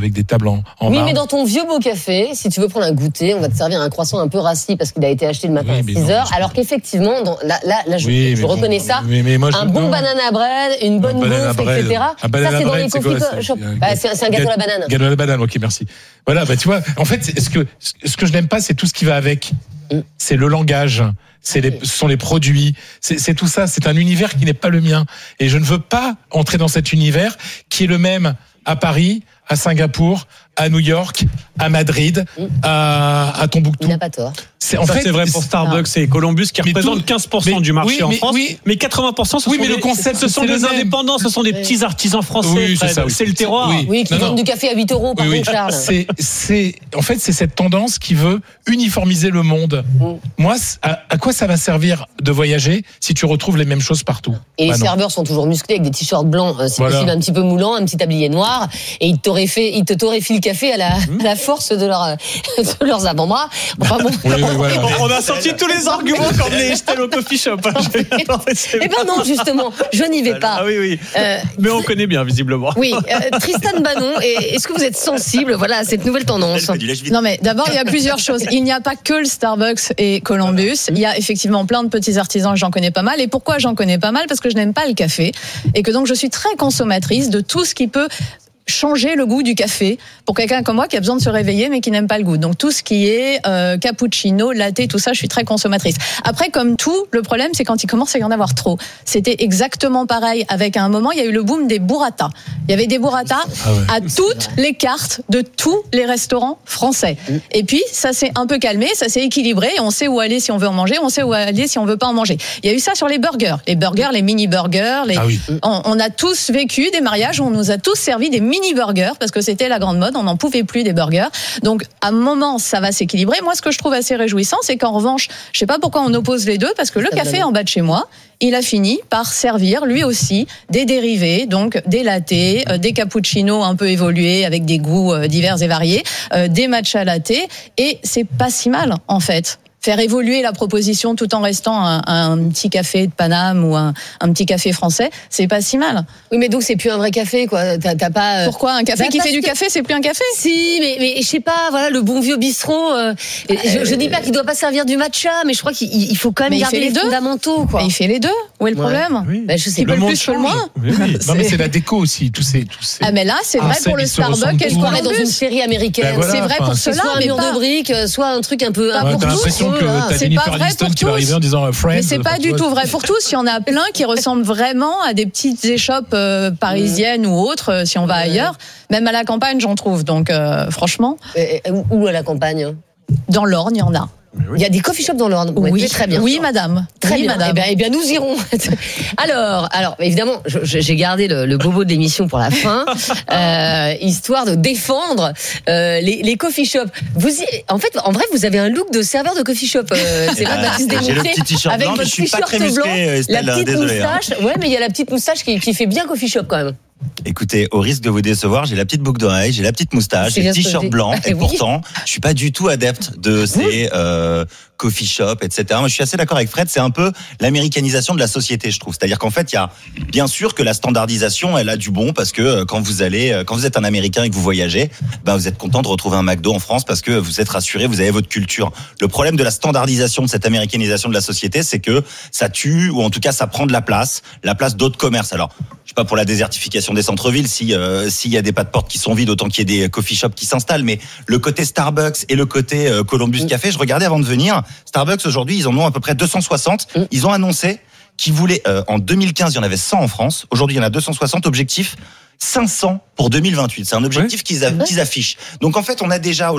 avec des tables en Oui, marbre. mais dans ton vieux beau café, si tu veux prendre un goûter, on va te servir un croissant un peu rassis parce qu'il a été acheté le matin à 6h. Alors qu'effectivement, je reconnais ça. Mais moi, un bon banana bread, une bonne gaufre, etc. Ça, c'est dans les coffee shops. C'est un gâteau à la banane. Gâteau à la banane, ok, merci. Voilà, tu vois, en fait, ce que je n'aime pas, c'est tout ce qui va avec. C'est le langage. Ce sont les produits, c'est tout ça. C'est un univers qui n'est pas le mien, et je ne veux pas entrer dans cet univers qui est le même à Paris, à Singapour, à New York, à Madrid, à Tombouctou. Il n'a pas tort. C'est vrai pour Starbucks et Columbus qui représentent 15% du marché en France. Mais 80%, ce sont des indépendants, ce sont des petits artisans français. C'est le terroir. Oui, qui vendent du café à 8 €, par contre, Charles. En fait, c'est cette tendance qui veut uniformiser le monde. Moi, à quoi ça va servir de voyager si tu retrouves les mêmes choses partout? Et les serveurs sont toujours musclés avec des t-shirts blancs, si possible un petit peu moulants, un petit tablier noir, et ils te torréfient le café à la force de leurs avant-bras. Enfin bon. On a sorti tous les arguments quand on est jeté au coffee shop. Eh ben non, justement, je n'y vais pas. Ah oui. Mais on connaît bien, visiblement. Oui, Tristan Banon, est-ce que vous êtes sensible, à cette nouvelle tendance? Non, mais d'abord, il y a plusieurs choses. Il n'y a pas que le Starbucks et Columbus. Il y a effectivement plein de petits artisans, j'en connais pas mal. Et pourquoi j'en connais pas mal? Parce que je n'aime pas le café. Et que donc, je suis très consommatrice de tout ce qui peut changer le goût du café pour quelqu'un comme moi qui a besoin de se réveiller mais qui n'aime pas le goût. Donc tout ce qui est cappuccino, latte, tout ça, je suis très consommatrice. Après, comme tout, le problème c'est quand il commence à y en avoir trop. C'était exactement pareil avec à un moment, il y a eu le boom des burrata. Il y avait des burrata à toutes les cartes de tous les restaurants français. Et puis ça s'est un peu calmé, ça s'est équilibré et on sait où aller si on veut en manger, on sait où aller si on veut pas en manger. Il y a eu ça sur les burgers, les mini burgers, on a tous vécu des mariages où on nous a tous servi des mini burgers parce que c'était la grande mode, on n'en pouvait plus des burgers. Donc à un moment ça va s'équilibrer. Moi ce que je trouve assez réjouissant c'est qu'en revanche, je sais pas pourquoi on oppose les deux parce que le café en bas de chez moi, il a fini par servir lui aussi des dérivés, donc des lattés, des cappuccinos un peu évolués avec des goûts divers et variés, des matcha lattés, et c'est pas si mal en fait. Faire évoluer la proposition tout en restant un petit café de Paname ou un petit café français, c'est pas si mal. Oui, mais donc c'est plus un vrai café, quoi. T'as pas. Pourquoi un café qui fait du café, c'est plus un café? Si, mais je sais pas. Le bon vieux bistrot. Je dis pas qu'il doit pas servir du matcha, mais je crois qu'il faut quand même garder les fondamentaux, quoi. Mais il fait les deux. Où est le problème? Je sais pas. Le plus, le moins. Non, mais c'est la déco aussi, tous ces. Ah, mais là, c'est vrai pour le Starbucks. Qu'elle croirait dans une série américaine. C'est vrai pour cela, soit un mur de briques, soit un truc un peu. C'est pas vrai pour tous. En disant, mais c'est pas du tout vrai pour tous. Il y en a plein qui ressemblent vraiment à des petites échoppes parisiennes ou autres, si on va ailleurs. Même à la campagne, j'en trouve. Donc, franchement. Où à la campagne? Dans l'Orne, il y en a. Il y a des coffee shops dans l'Orne. Oui, très bien. Oui, madame. Très bien. Madame. Eh bien, nous irons. Alors, évidemment, j'ai gardé le bobo de l'émission pour la fin, histoire de défendre les coffee shops. En vrai, vous avez un look de serveur de coffee shop. C'est vrai, Baptiste Desmontiers. J'ai le petit t-shirt avec blanc, mais je suis pas très musclé, Estelle. La petite Désolé. moustache. Ouais, mais il y a la petite moustache qui fait bien coffee shop quand même. Écoutez, au risque de vous décevoir, j'ai la petite boucle d'oreille, j'ai la petite moustache, j'ai le t-shirt blanc, et pourtant, je suis pas du tout adepte de ces coffee shop, etc. Moi, je suis assez d'accord avec Fred, c'est un peu l'américanisation de la société, je trouve. C'est-à-dire qu'en fait, il y a bien sûr que la standardisation, elle a du bon, parce que quand vous êtes un Américain et que vous voyagez, vous êtes content de retrouver un McDo en France parce que vous êtes rassuré, vous avez votre culture. Le problème de la standardisation, de cette américanisation de la société, c'est que ça tue, ou en tout cas, ça prend de la place d'autres commerces. Alors, je sais pas pour la désertification des centres-villes, s'il y a des pas de porte qui sont vides, autant qu'il y ait des coffee shops qui s'installent, mais le côté Starbucks et le côté Columbus Café, je regardais avant de venir, Starbucks aujourd'hui, ils en ont à peu près 260. Ils ont annoncé qu'ils voulaient, en 2015, il y en avait 100 en France. Aujourd'hui, il y en a 260. Objectif 500 pour 2028. C'est un objectif qu'ils affichent. Donc en fait, on est déjà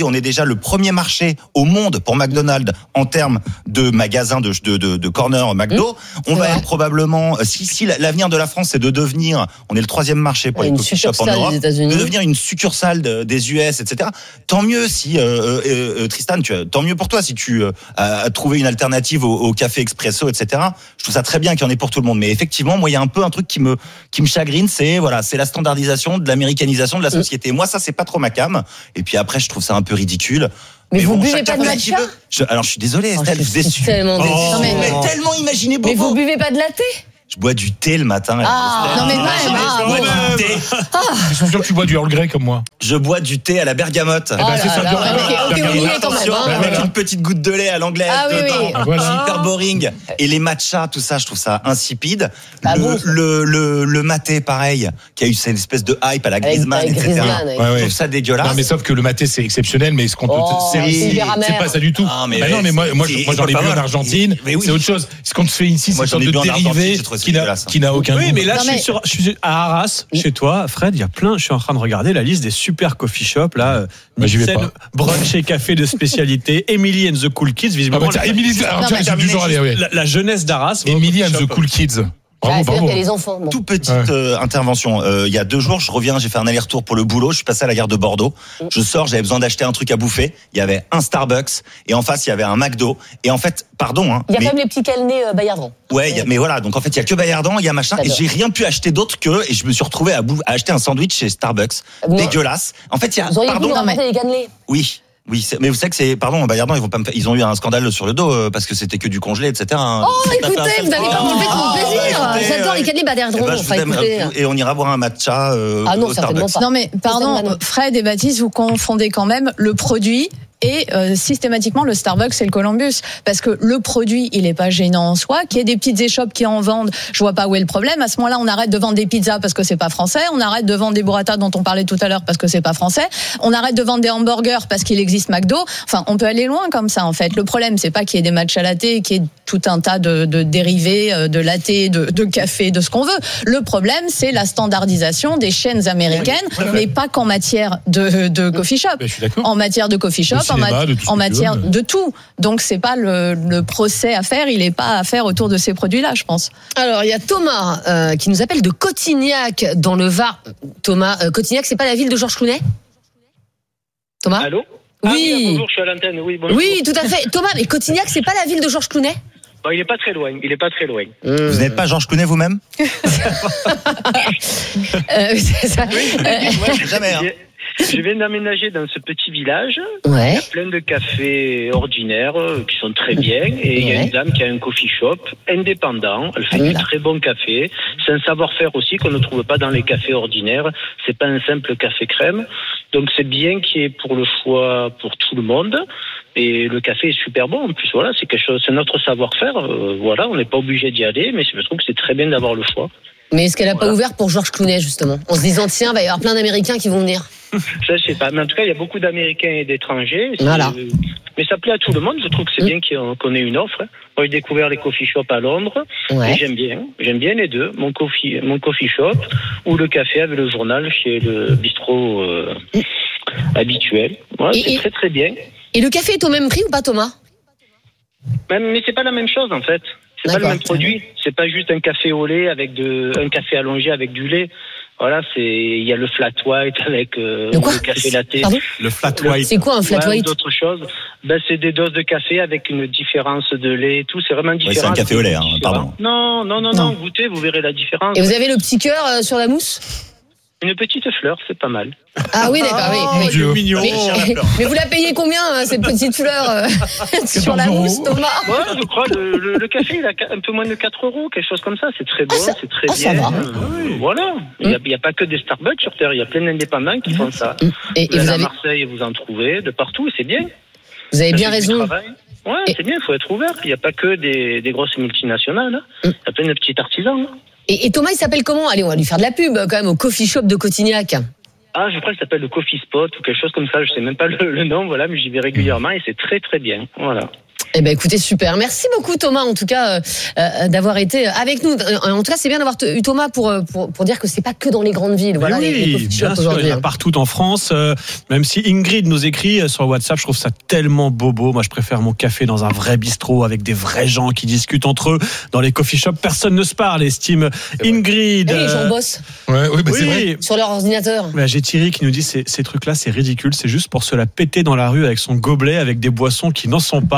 le premier marché au monde pour McDonald's en termes de magasins de corner McDo. On va être probablement, si l'avenir de la France c'est de devenir, on est le troisième marché pour les coffee shops en Europe, de devenir une succursale des US, etc. Tant mieux si Tristan, tant mieux pour toi si tu as trouvé une alternative au café expresso, etc. Je trouve ça très bien qu'il y en ait pour tout le monde. Mais effectivement, moi, il y a un peu un truc qui me chagrine, c'est la standardisation de l'américanisation de la société. Moi, ça, c'est pas trop ma cam. Et puis après, je trouve ça un peu ridicule. Mais vous buvez pas de matcha? Alors, je suis désolé, Estelle, je vous ai su. Tellement déçu. Mais tellement imaginé beaucoup. Mais vous buvez pas de latte? Je bois du thé le matin. Non mais je bois du thé. Je suis sûr que tu bois du Earl Grey comme moi. Je bois du thé à la bergamote. C'est ça. Avec une petite goutte de lait à l'anglaise. Hyper boring. Et les matchas, tout ça, je trouve ça insipide. Le maté, pareil, qui a eu cette espèce de hype à la Griezmann, etc. Je trouve ça dégueulasse. Non mais sauf que le maté c'est exceptionnel, mais ce qu'on c'est pas ça du tout. Non mais moi j'en ai bu en Argentine. C'est autre chose. Ce qu'on te fait ici, c'est une sorte de dérivé qui n'a aucun goût. Oui, mais là, je suis à Arras, chez toi, Fred, il y a plein. Je suis en train de regarder la liste des super coffee shops, là. Nielsen, brunch et café de spécialité, Emily and the Cool Kids, visiblement. La jeunesse d'Arras. Emily and the Cool Kids. C'est-à-dire qu'il y a les enfants. Toute petite intervention. Il y a 2 jours, je reviens, j'ai fait un aller-retour pour le boulot. Je suis passé à la gare de Bordeaux. Je sors, j'avais besoin d'acheter un truc à bouffer. Il y avait un Starbucks et en face il y avait un McDo. Et en fait, pardon. Il y a quand même les petits calnés Bayardan. Ouais, mais voilà. Donc en fait, il y a que Bayardan, il y a machin. Et j'ai rien pu acheter d'autre et je me suis retrouvé à acheter un sandwich chez Starbucks. Dégueulasse. En fait, il y a. Vous auriez pu rapporter les cannelés. Oui, mais vous savez que Bayardan, ils ont eu un scandale sur le dos parce que c'était que du congelé, etc. Écoutez, vous n'allez pas m'enlever de mon plaisir. J'adore les cannelés Bayardan. Et on ira boire un matcha non, certainement pas. Non mais pardon, Fred et Baptiste, vous confondez quand même le produit et systématiquement le Starbucks et le Columbus, parce que le produit il est pas gênant en soi, qu'il y ait des petites échoppes qui en vendent, je vois pas où est le problème. À ce moment-là, on arrête de vendre des pizzas parce que c'est pas français, on arrête de vendre des burrata dont on parlait tout à l'heure parce que c'est pas français, on arrête de vendre des hamburgers parce qu'il existe McDo. Enfin, on peut aller loin comme ça en fait. Le problème c'est pas qu'il y ait des matchas latte, qu'il y ait tout un tas de dérivés de latte, de café, de ce qu'on veut. Le problème c'est la standardisation des chaînes américaines, mais pas qu'en matière de coffee shop. En matière de coffee shop, en matière de tout. Donc c'est pas le procès à faire, il est pas à faire autour de ces produits-là, je pense. Alors il y a Thomas qui nous appelle de Cotignac dans le Var. Thomas, Cotignac, c'est pas la ville de Georges Clooney ? Thomas ? Allô ? Oui. Bonjour, je suis à l'antenne. Oui, bonjour. Oui, tout à fait. Thomas, mais Cotignac, c'est pas la ville de Georges Clooney ? Il est pas très loin. Vous n'êtes pas Georges Clooney vous-même ? C'est ça. Jamais. Je viens d'aménager dans ce petit village. Ouais. Il y a plein de cafés ordinaires qui sont très bien. Et il y a une dame qui a un coffee shop indépendant. Elle fait du très bon café. C'est un savoir-faire aussi qu'on ne trouve pas dans les cafés ordinaires. C'est pas un simple café crème. Donc c'est bien qu'il y ait pour le choix pour tout le monde. Et le café est super bon. En plus, voilà, c'est quelque chose, c'est notre savoir-faire. Voilà, on n'est pas obligé d'y aller, mais je trouve que c'est très bien d'avoir le choix. Mais est-ce qu'elle n'a pas ouvert pour Georges Clooney, justement, en se disant, tiens, il va y avoir plein d'Américains qui vont venir? Ça, je sais pas. Mais en tout cas, il y a beaucoup d'Américains et d'étrangers. Voilà. Mais ça plaît à tout le monde. Je trouve que c'est bien qu'on ait une offre. Moi, j'ai découvert les coffee shops à Londres. Ouais. Et j'aime bien les deux. Mon coffee shop ou le café avec le journal chez le bistrot habituel. Voilà, c'est très, très bien. Et le café est au même prix ou pas, Thomas? Mais c'est pas la même chose, en fait. C'est pas le même produit. C'est pas juste un café au lait avec un café allongé avec du lait. Voilà, il y a le flat white avec le café latte. Pardon, le flat white. C'est quoi un flat white? D'autres choses. C'est des doses de café avec une différence de lait et tout. C'est vraiment différent. Ouais, c'est un café au lait, pardon. Non. Goûtez, vous verrez la différence. Et vous avez le petit cœur sur la mousse? Une petite fleur, c'est pas mal. Ah oui, d'accord, oui. Dieu mignon. Mais vous la payez combien, cette petite fleur sur la mousse, Thomas? Ouais, je crois, le café, il a un peu moins de 4 €, quelque chose comme ça. C'est très bon, c'est très bien. Ça va. Voilà. Il n'y a pas que des Starbucks sur Terre, il y a plein d'indépendants qui font ça. Et vous à Marseille, vous en trouvez, de partout, et c'est bien. Vous avez bien raison. Ouais, c'est bien, il faut être ouvert. Il n'y a pas que des grosses multinationales. Il y a plein de petits artisans. Et Thomas, il s'appelle comment? Allez, on va lui faire de la pub quand même au coffee shop de Cotignac. Je crois qu'il s'appelle le Coffee Spot ou quelque chose comme ça. Je sais même pas le nom, voilà, mais j'y vais régulièrement et c'est très très bien. Voilà. Eh ben écoutez, super. Merci beaucoup Thomas en tout cas d'avoir été avec nous. En tout cas, c'est bien d'avoir eu Thomas pour dire que c'est pas que dans les grandes villes. Voilà, oui, les coffee shops aujourd'hui. Il y a partout en France. Même si Ingrid nous écrit sur WhatsApp, je trouve ça tellement bobo. Moi, je préfère mon café dans un vrai bistrot avec des vrais gens qui discutent entre eux. Dans les coffee shops, personne ne se parle. Estime Ingrid. Et les gens bossent. C'est vrai. Sur leur ordinateur. J'ai Thierry qui nous dit ces trucs-là, c'est ridicule. C'est juste pour se la péter dans la rue avec son gobelet, avec des boissons qui n'en sont pas. Ça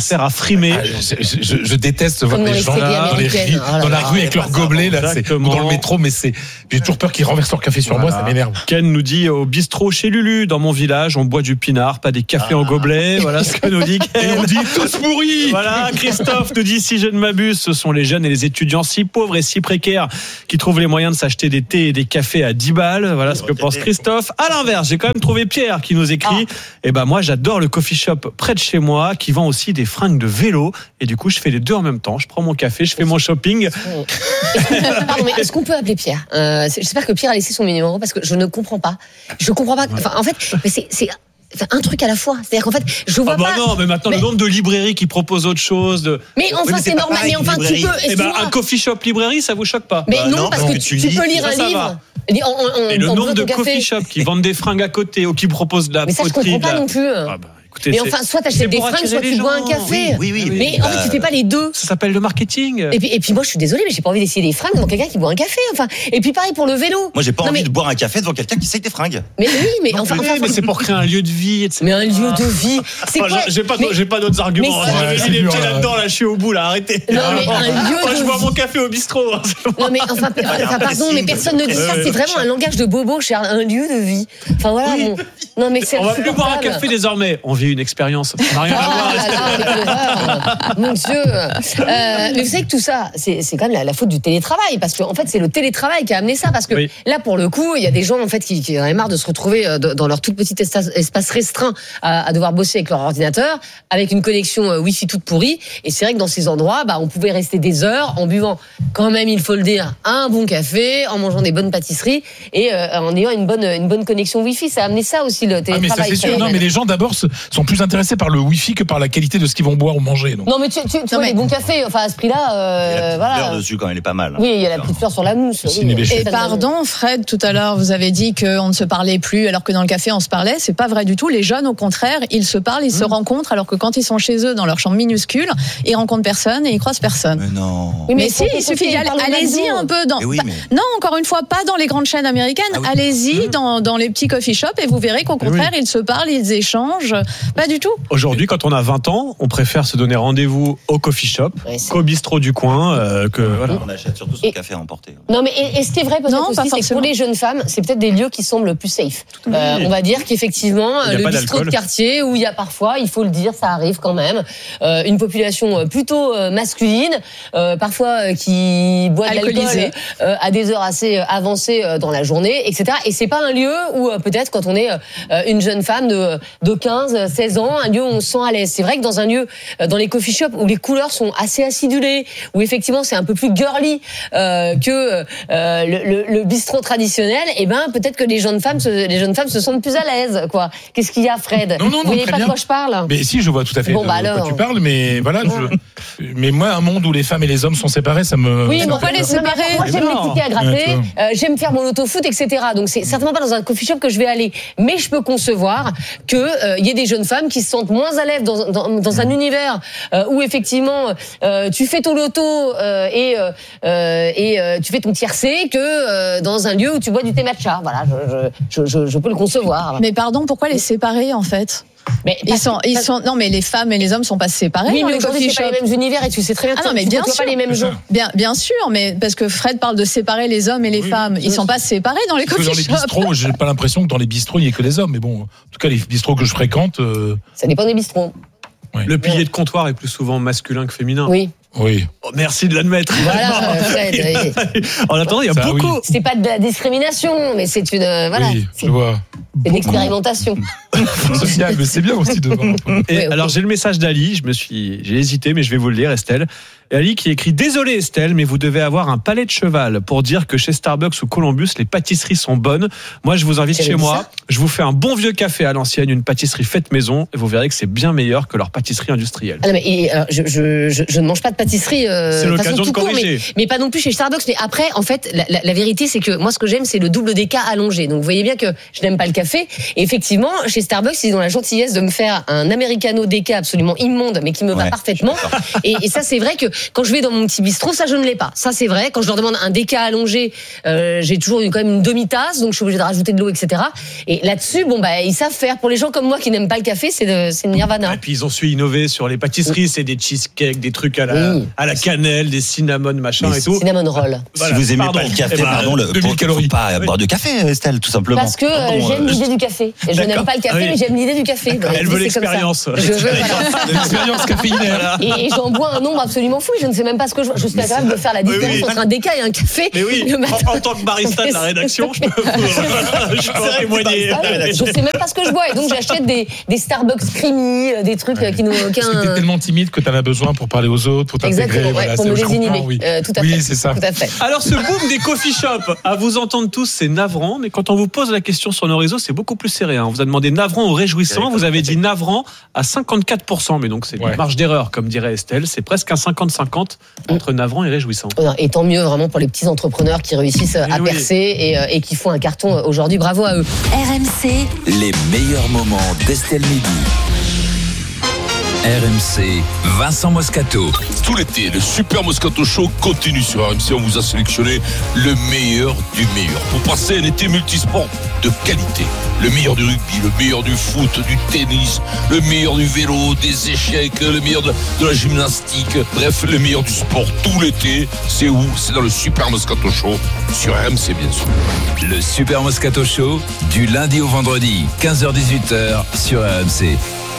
sert à frimer. Je déteste voir les gens dans la rue avec leurs gobelets là, ou dans le métro, mais j'ai toujours peur qu'ils renversent leur café sur moi, ça m'énerve. Ken nous dit au bistrot chez Lulu, dans mon village, on boit du pinard, pas des cafés en gobelet. Voilà ce que nous dit Ken. Et on dit tous pourris. Voilà, Christophe nous dit, si je ne m'abuse, ce sont les jeunes et les étudiants si pauvres et si précaires qui trouvent les moyens de s'acheter des thés et des cafés à 10 balles. Voilà ce que pense Christophe. À l'inverse, j'ai quand même trouvé Pierre qui nous écrit, moi j'adore le coffee shop près de chez moi qui vend aussi des fringues de vélo et du coup je fais les deux en même temps. Je prends mon café, je fais mon shopping. Pardon, mais est-ce qu'on peut appeler Pierre? J'espère que Pierre a laissé son numéro parce que je ne comprends pas. Enfin, en fait, c'est un truc à la fois. C'est-à-dire qu'en fait, je vois pas. Non, mais maintenant le nombre de librairies qui proposent autre chose. Mais enfin, c'est normal. Mais enfin, tu peux. Un coffee shop librairie, ça vous choque pas? Mais non, parce que tu peux lire un livre. Et le nombre de coffee shops qui vendent des fringues à côté ou qui proposent de la poterie. Mais ça, je comprends pas non plus. Écoutez, mais enfin, soit t'achètes des fringues, soit tu bois un café. Oui. Mais en fait, tu fais pas les deux. Ça s'appelle le marketing. Et puis moi, je suis désolée, mais j'ai pas envie d'essayer des fringues devant quelqu'un qui boit un café. Enfin, et puis pareil pour le vélo. Moi, j'ai pas envie de boire un café devant quelqu'un qui essaye des fringues. Mais oui, mais enfin, mais c'est pour créer un lieu de vie, etc. Mais un lieu de vie, c'est quoi? J'ai pas d'autres arguments. J'ai les pieds là-dedans, là, je suis au bout, là, arrêtez. Non, mais un lieu de vie. Je bois mon café au bistrot. Non, mais enfin, pardon, mais personne ne dit ça. C'est vraiment un langage de bobo, cher. Un lieu de vie. Enfin voilà. Non, mais c'est. On va plus boire un café désormais. On vit une expérience. Ça n'a rien à voir. Mon Dieu. Mais vous savez que tout ça, c'est quand même la faute du télétravail, parce qu'en fait, c'est le télétravail qui a amené ça, parce que là, pour le coup, il y a des gens en fait qui en avaient marre de se retrouver dans leur tout petit espace restreint à devoir bosser avec leur ordinateur, avec une connexion Wi-Fi toute pourrie. Et c'est vrai que dans ces endroits, on pouvait rester des heures en buvant, quand même, il faut le dire, un bon café, en mangeant des bonnes pâtisseries et en ayant une bonne connexion Wi-Fi. Ça a amené ça aussi, le télétravail. Mais ça, c'est sûr. Non, mais les gens d'abord sont plus intéressés par le Wi-Fi que par la qualité de ce qu'ils vont boire ou manger. Donc. Non, mais tu vois, les bons cafés, enfin à ce prix-là, il y a la petite fleur dessus quand elle est pas mal. Oui, il y a la petite fleur sur la mousse. Et pardon, Fred, tout à l'heure, vous avez dit qu'on ne se parlait plus, alors que dans le café on se parlait. C'est pas vrai du tout. Les jeunes, au contraire, ils se parlent, ils se rencontrent, alors que quand ils sont chez eux dans leur chambre minuscule, ils rencontrent personne et ils croisent personne. Mais non. Oui, mais si, il suffit d'aller. Allez-y un peu dans. Non, encore une fois, pas dans les grandes chaînes américaines. Allez-y dans les petits coffee shops et vous verrez qu'au contraire, ils se parlent, ils échangent. Pas du tout. Aujourd'hui, quand on a 20 ans, on préfère se donner rendez-vous au coffee shop, qu'au bistrot du coin. Voilà. On achète surtout son café à emporter. Non, mais et ce qui est vrai peut-être aussi, c'est que pour les jeunes femmes, c'est peut-être des lieux qui semblent le plus safe. On va dire qu'effectivement, le bistrot de quartier où il y a parfois, il faut le dire, ça arrive quand même, une population plutôt masculine, parfois qui boit de l'alcool à des heures assez avancées dans la journée, etc. Et c'est pas un lieu où peut-être quand on est une jeune femme de 15, 16 ans, un lieu où on se sent à l'aise. C'est vrai que dans un lieu, dans les coffee shops où les couleurs sont assez acidulées, où effectivement c'est un peu plus girly que le bistrot traditionnel, et peut-être que les jeunes femmes se sentent plus à l'aise, quoi. Qu'est-ce qu'il y a, Fred? Non, vous voyez pas de quoi je parle? Mais si, je vois tout à fait de quoi tu parles, mais voilà. Mais moi, un monde où les femmes et les hommes sont séparés, ça me. Oui, mais on peut les séparer. Moi, j'aime les tickets à gratter, j'aime faire mon auto-foot, etc. Donc c'est certainement pas dans un coffee shop que je vais aller, mais je peux concevoir que y ait des jeunes femmes qui se sentent moins à l'aise dans un univers où effectivement tu fais ton loto et tu fais ton tiercé que dans un lieu où tu bois du thé matcha. Voilà, je peux le concevoir. Mais pardon, pourquoi les séparer en fait? Mais non, mais les femmes et les hommes sont pas séparés. Oui, dans mais les aujourd'hui c'est pas les mêmes univers et tu sais très bien. Ah non, mais bien sûr, pas les mêmes gens. Bien sûr, mais parce que Fred parle de séparer les hommes et les femmes, ils sont pas séparés dans les coffee shops. Dans les bistrots, j'ai pas l'impression que dans les bistrots il y ait que des hommes, mais bon, en tout cas les bistrots que je fréquente. Ça dépend des bistrots. Oui. Le pilier de comptoir est plus souvent masculin que féminin. Oui. Oui. Oh, merci de l'admettre. Voilà, Fred. En attendant, il y a beaucoup. Oui. C'est pas de la discrimination, mais c'est une voilà. Oui, je vois. C'est une expérimentation. Social, mais c'est bien aussi de voir. Et alors j'ai le message d'Ali. J'ai hésité, mais je vais vous le lire, Estelle. Et Ali qui écrit: désolé Estelle, mais vous devez avoir un palais de cheval pour dire que chez Starbucks ou Columbus les pâtisseries sont bonnes. Moi, je vous invite chez moi. Je vous fais un bon vieux café à l'ancienne, une pâtisserie faite maison, et vous verrez que c'est bien meilleur que leur pâtisserie industrielle. Ah non, mais je ne mange pas de pâtisserie. C'est l'occasion de corriger. Mais pas non plus chez Starbucks. Mais après, en fait, la vérité, c'est que moi, ce que j'aime, c'est le double déca allongé. Donc, vous voyez bien que je n'aime pas le café. Et effectivement, chez Starbucks, ils ont la gentillesse de me faire un americano déca absolument immonde, mais qui me va parfaitement. Et ça, c'est vrai que quand je vais dans mon petit bistrot, ça, je ne l'ai pas. Ça, c'est vrai. Quand je leur demande un déca allongé, j'ai toujours quand même une demi-tasse, donc je suis obligée de rajouter de l'eau, etc. Et là-dessus, ils savent faire. Pour les gens comme moi qui n'aiment pas le café, c'est nirvana. Et puis ils ont su innover sur les pâtisseries, c'est des cheesecakes, des trucs à la cannelle, des cinnamon machin et tout. Cinnamon roll. Si vous aimez pas le café, faut pas boire de café, Estelle, tout simplement. Parce que j'aime l'idée du café. Je n'aime pas le café, mais j'aime l'idée du café. Elle veut l'expérience. Je veux l'expérience caféinaire. Et j'en bois un nombre absolument fou. Je ne sais même pas ce que je suis capable de faire la différence entre un déca et un café. Mais oui, en tant que barista de la rédaction, je peux témoigner. Je sais même pas ce que je bois et donc j'achète des Starbucks creamy, des trucs qui n'ont aucun. Parce que t'es tellement timide que t'en as besoin pour parler aux autres, pour t'intégrer. Exactement, pour nous les inhiber. Tout à fait. Oui, c'est ça. Tout à fait. Alors ce boom des coffee shops, à vous entendre tous, c'est navrant, mais quand on vous pose la question sur nos réseaux, c'est beaucoup plus serré. On vous a demandé navrant ou réjouissant, vous avez dit navrant à 54%, mais donc c'est une marge d'erreur, comme dirait Estelle, c'est presque un 50-50 entre navrant et réjouissant. Et tant mieux vraiment pour les petits entrepreneurs qui réussissent à percer et qui font un carton aujourd'hui, bravo à eux. RMC, les meilleurs moments d'Estelle Midi. RMC, Vincent Moscato. Tout l'été, le Super Moscato Show continue sur RMC. On vous a sélectionné le meilleur du meilleur pour passer un été multisport de qualité. Le meilleur du rugby, le meilleur du foot, du tennis, le meilleur du vélo, des échecs, le meilleur de la gymnastique. Bref, le meilleur du sport tout l'été. C'est où? C'est dans le Super Moscato Show sur RMC, bien sûr. Le Super Moscato Show, du lundi au vendredi, 15h-18h sur RMC.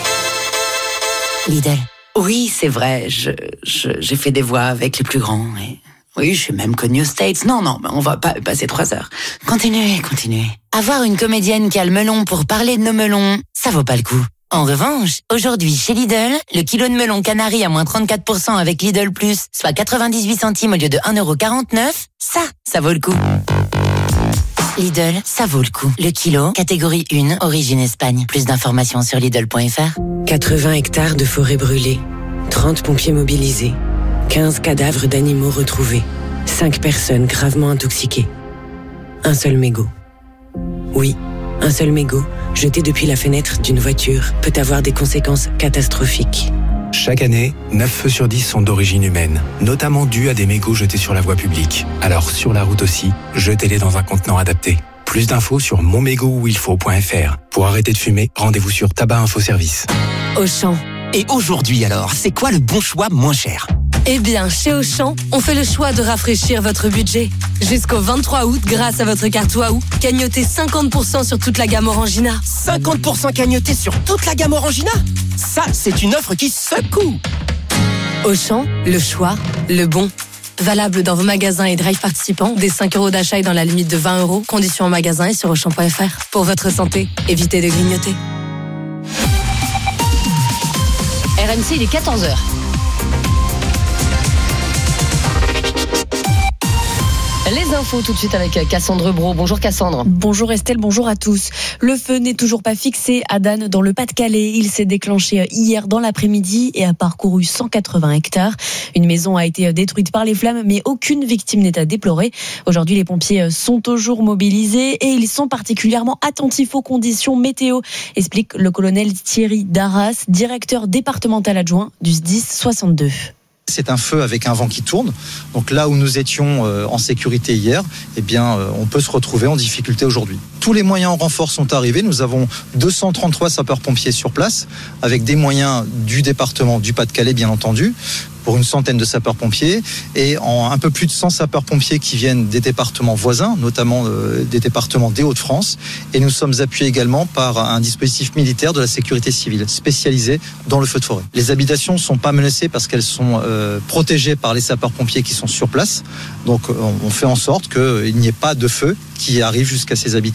Lidl. Oui, c'est vrai, j'ai fait des voix avec les plus grands. Et oui, je suis même connue aux States. Non, mais on va pas passer 3 heures. Continuez. Avoir une comédienne qui a le melon pour parler de nos melons, ça vaut pas le coup. En revanche, aujourd'hui, chez Lidl, le kilo de melon canari à moins 34% avec Lidl Plus, soit 98 centimes au lieu de 1,49€, ça vaut le coup. Lidl, ça vaut le coup. Le kilo, catégorie 1, origine Espagne. Plus d'informations sur Lidl.fr. 80 hectares de forêt brûlée, 30 pompiers mobilisés, 15 cadavres d'animaux retrouvés, 5 personnes gravement intoxiquées. Un seul mégot. Oui, un seul mégot, jeté depuis la fenêtre d'une voiture, peut avoir des conséquences catastrophiques. Chaque année, 9 feux sur 10 sont d'origine humaine, notamment dus à des mégots jetés sur la voie publique. Alors sur la route aussi, jetez-les dans un contenant adapté. Plus d'infos sur monmégotuilfaut.fr. Pour arrêter de fumer, rendez-vous sur Tabac Info Service. Auchan. Et aujourd'hui alors, c'est quoi le bon choix moins cher ? Eh bien, chez Auchan, on fait le choix de rafraîchir votre budget. Jusqu'au 23 août, grâce à votre carte Waouh, cagnotez 50% sur toute la gamme Orangina. 50% cagnoté sur toute la gamme Orangina ? Ça, c'est une offre qui secoue. Auchan, le choix, le bon. Valable dans vos magasins et drive participants, des 5 € d'achat et dans la limite de 20 €. Conditions en magasin et sur Auchan.fr. Pour votre santé, évitez de grignoter. RMC, il est 14h. Les infos tout de suite avec Cassandre Brault. Bonjour Cassandre. Bonjour Estelle, bonjour à tous. Le feu n'est toujours pas fixé à Dannes dans le Pas-de-Calais. Il s'est déclenché hier dans l'après-midi et a parcouru 180 hectares. Une maison a été détruite par les flammes, mais aucune victime n'est à déplorer. Aujourd'hui, les pompiers sont toujours mobilisés et ils sont particulièrement attentifs aux conditions météo, explique le colonel Thierry Darras, directeur départemental adjoint du SDIS 62. C'est un feu avec un vent qui tourne. Donc là où nous étions en sécurité hier, on peut se retrouver en difficulté aujourd'hui. Tous les moyens en renfort sont arrivés. Nous avons 233 sapeurs-pompiers sur place, avec des moyens du département du Pas-de-Calais, bien entendu, pour une centaine de sapeurs-pompiers, et un peu plus de 100 sapeurs-pompiers qui viennent des départements voisins, notamment des départements des Hauts-de-France. Et nous sommes appuyés également par un dispositif militaire de la sécurité civile spécialisé dans le feu de forêt. Les habitations ne sont pas menacées parce qu'elles sont protégées par les sapeurs-pompiers qui sont sur place. Donc on fait en sorte qu'il n'y ait pas de feu qui arrive jusqu'à ces habitations.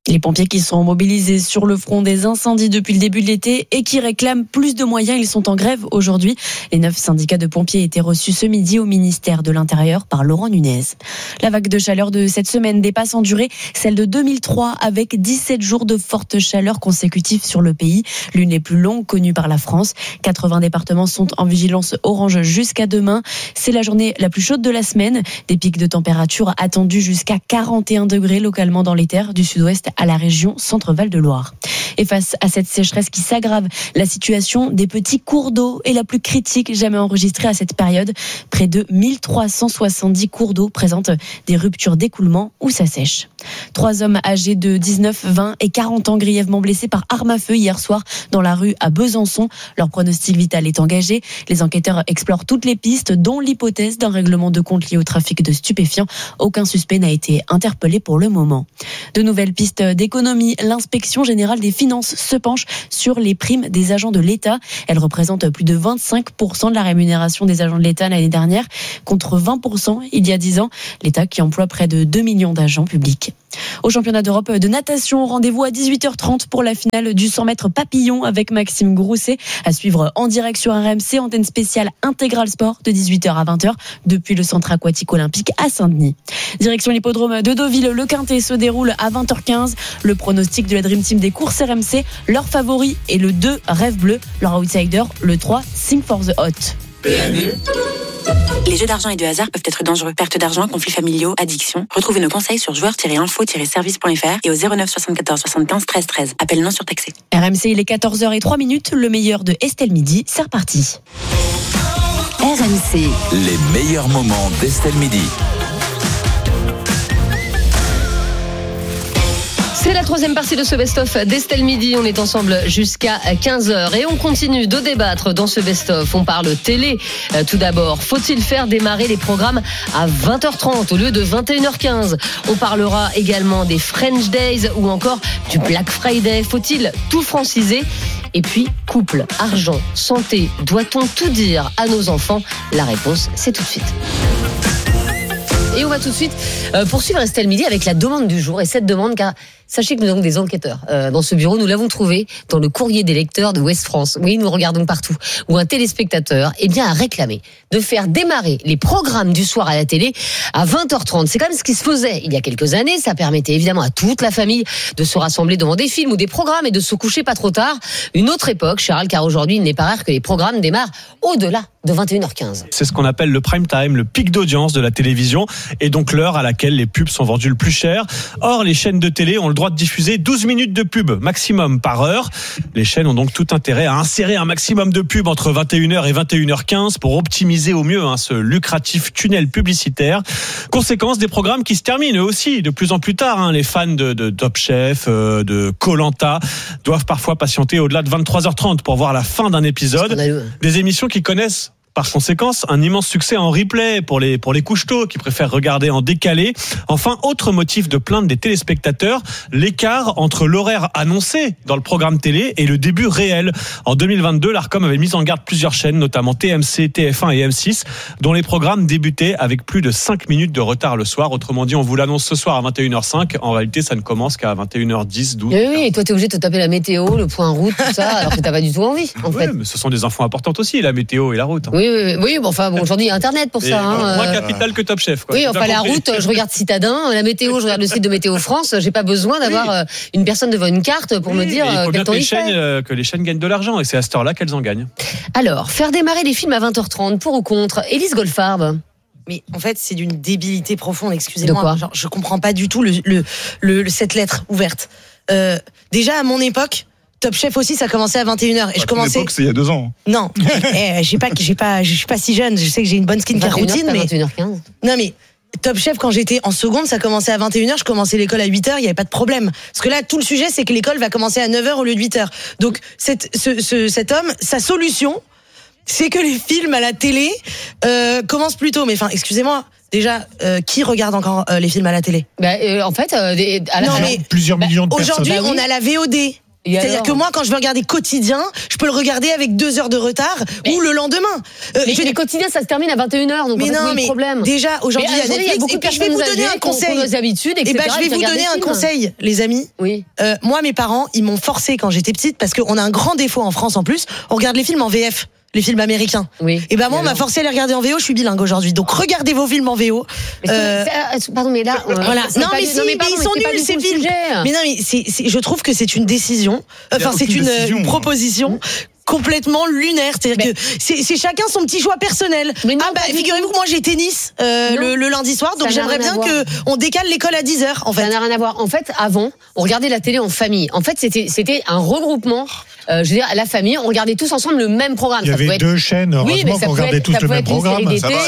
Les pompiers qui sont mobilisés sur le front des incendies depuis le début de l'été et qui réclament plus de moyens, ils sont en grève aujourd'hui. Les 9 syndicats de pompiers étaient reçus ce midi au ministère de l'Intérieur par Laurent Nunez. La vague de chaleur de cette semaine dépasse en durée celle de 2003 avec 17 jours de forte chaleur consécutifs sur le pays, l'une des plus longues connues par la France. 80 départements sont en vigilance orange jusqu'à demain. C'est la journée la plus chaude de la semaine. Des pics de température attendus jusqu'à 41 degrés localement dans les terres du sud-ouest à la région Centre-Val de Loire. Et face à cette sécheresse qui s'aggrave, la situation des petits cours d'eau est la plus critique jamais enregistrée à cette période. Près de 1370 cours d'eau présentent des ruptures d'écoulement ou s'assèchent. 3 hommes âgés de 19, 20 et 40 ans grièvement blessés par arme à feu hier soir dans la rue à Besançon. Leur pronostic vital est engagé. Les enquêteurs explorent toutes les pistes, dont l'hypothèse d'un règlement de compte lié au trafic de stupéfiants. Aucun suspect n'a été interpellé pour le moment. De nouvelles pistes d'économie. L'inspection générale des finances se penche sur les primes des agents de l'État. Elles représentent plus de 25% de la rémunération des agents de l'État l'année dernière, contre 20% il y a 10 ans. L'État qui emploie près de 2 millions d'agents publics. Au championnat d'Europe de natation, rendez-vous à 18h30 pour la finale du 100 mètres papillon avec Maxime Grousset, à suivre en direct sur RMC, antenne spéciale Intégral Sport de 18h à 20h depuis le centre aquatique olympique à Saint-Denis. Direction l'hippodrome de Deauville, le Quintet se déroule à 20h15. Le pronostic de la Dream Team des courses RMC, leur favori est le 2 Rêve Bleu, leur outsider le 3 Sing for the Hot. Les jeux d'argent et de hasard peuvent être dangereux. Perte d'argent, conflits familiaux, addiction. Retrouvez nos conseils sur joueurs-info-service.fr et au 09 74 75 13 13. Appel non surtaxé. RMC, il est 14h03, le meilleur de Estelle Midi, c'est reparti. RMC, les meilleurs moments d'Estelle Midi. C'est la troisième partie de ce best-of d'Estelle Midi. On est ensemble jusqu'à 15h et on continue de débattre dans ce best-of. On parle télé. Tout d'abord, faut-il faire démarrer les programmes à 20h30 au lieu de 21h15 ? On parlera également des French Days ou encore du Black Friday. Faut-il tout franciser ? Et puis, couple, argent, santé, doit-on tout dire à nos enfants ? La réponse, c'est tout de suite. Et on va tout de suite poursuivre Estelle Midi avec la demande du jour. Et cette demande, car sachez que nous avons des enquêteurs dans ce bureau. Nous l'avons trouvé dans le courrier des lecteurs de Ouest France. Oui, nous regardons partout. Où un téléspectateur a réclamé de faire démarrer les programmes du soir à la télé à 20h30. C'est quand même ce qui se faisait il y a quelques années. Ça permettait évidemment à toute la famille de se rassembler devant des films ou des programmes et de se coucher pas trop tard. Une autre époque, Charles, car aujourd'hui, il n'est pas rare que les programmes démarrent au-delà de 21h15. C'est ce qu'on appelle le prime time, le pic d'audience de la télévision, et donc l'heure à laquelle les pubs sont vendues le plus cher. Or, les chaînes de télé ont le droit de diffuser 12 minutes de pub maximum par heure. Les chaînes ont donc tout intérêt à insérer un maximum de pubs entre 21h et 21h15 pour optimiser au mieux ce lucratif tunnel publicitaire. Conséquence, des programmes qui se terminent eux aussi de plus en plus tard. Les fans de Top Chef, de Koh-Lanta doivent parfois patienter au-delà de 23h30 pour voir la fin d'un épisode. Des émissions qui connaissent par conséquence un immense succès en replay pour les couche-tôt qui préfèrent regarder en décalé. Enfin, autre motif de plainte des téléspectateurs, l'écart entre l'horaire annoncé dans le programme télé et le début réel. En 2022, l'Arcom avait mis en garde plusieurs chaînes, notamment TMC, TF1 et M6, dont les programmes débutaient avec plus de 5 minutes de retard le soir. Autrement dit, on vous l'annonce ce soir à 21h05. En réalité, ça ne commence qu'à 21h10, 12. Oui, et toi, t'es obligé de te taper la météo, le point route, tout ça, alors que t'as pas du tout envie, en fait. Mais ce sont des infos importantes aussi, la météo et la route. Oui, bon, aujourd'hui, il y a Internet pour ça. Moins capital que Top Chef. Oui, la route, je regarde Citadin, la météo, je regarde le site de Météo France. J'ai pas besoin d'avoir une personne devant une carte pour me dire quel temps il fait. Que les chaînes gagnent de l'argent, et c'est à cette heure-là qu'elles en gagnent. Alors, faire démarrer les films à 20h30, pour ou contre ? Élise Goldfarb. Mais en fait, c'est d'une débilité profonde, excusez-moi. De quoi ? Genre, je comprends pas du tout cette lettre ouverte. Déjà, à mon époque, Top Chef aussi, ça commençait à 21h. Et je commençais. L'époque, c'est il y a 2 ans. Non. Je suis pas si jeune. Je sais que j'ai une bonne skincare routine, mais. 21h15. Non, mais. Top Chef, quand j'étais en seconde, ça commençait à 21h, je commençais l'école à 8h, il n'y avait pas de problème. Parce que là, tout le sujet, c'est que l'école va commencer à 9h au lieu de 8h. Donc, cet homme, sa solution, c'est que les films à la télé commencent plus tôt. Mais enfin, excusez-moi, déjà, qui regarde encore les films à la télé ? En fait, plusieurs millions de personnes. Aujourd'hui, on a la VOD. C'est-à-dire que moi, quand je veux regarder Quotidien, je peux le regarder avec 2 heures de retard ou le lendemain. Mais les quotidiens, ça se termine à 21h, donc mais non, mais problème. Déjà, aujourd'hui, il y a Netflix. Beaucoup et puis, je vais vous donner un conseil. Nos habitudes, etc. Et ben, je vais vous donner un conseil, les amis. Oui. Moi, mes parents, ils m'ont forcé quand j'étais petite, parce qu'on a un grand défaut en France en plus. On regarde les films en VF. Les films américains. Oui. Et ben moi, on m'a forcé à les regarder en VO. Je suis bilingue aujourd'hui, donc regardez vos films en VO. Pardon, mais là, voilà. Non, mais ils sont nuls ces films. Mais non, mais je trouve que c'est une décision. Enfin, c'est une proposition. Complètement lunaire, c'est-à-dire que c'est chacun son petit choix personnel. Mais non, figurez-vous que moi j'ai tennis le lundi soir, donc j'aimerais bien que on décale l'école à 10h en fait. Ça n'a rien à voir. En fait, avant, on regardait la télé en famille. En fait, c'était un regroupement. Je veux dire, la famille, on regardait tous ensemble le même programme. Il y avait 2 chaînes, heureusement qu'on regardait tous le même programme.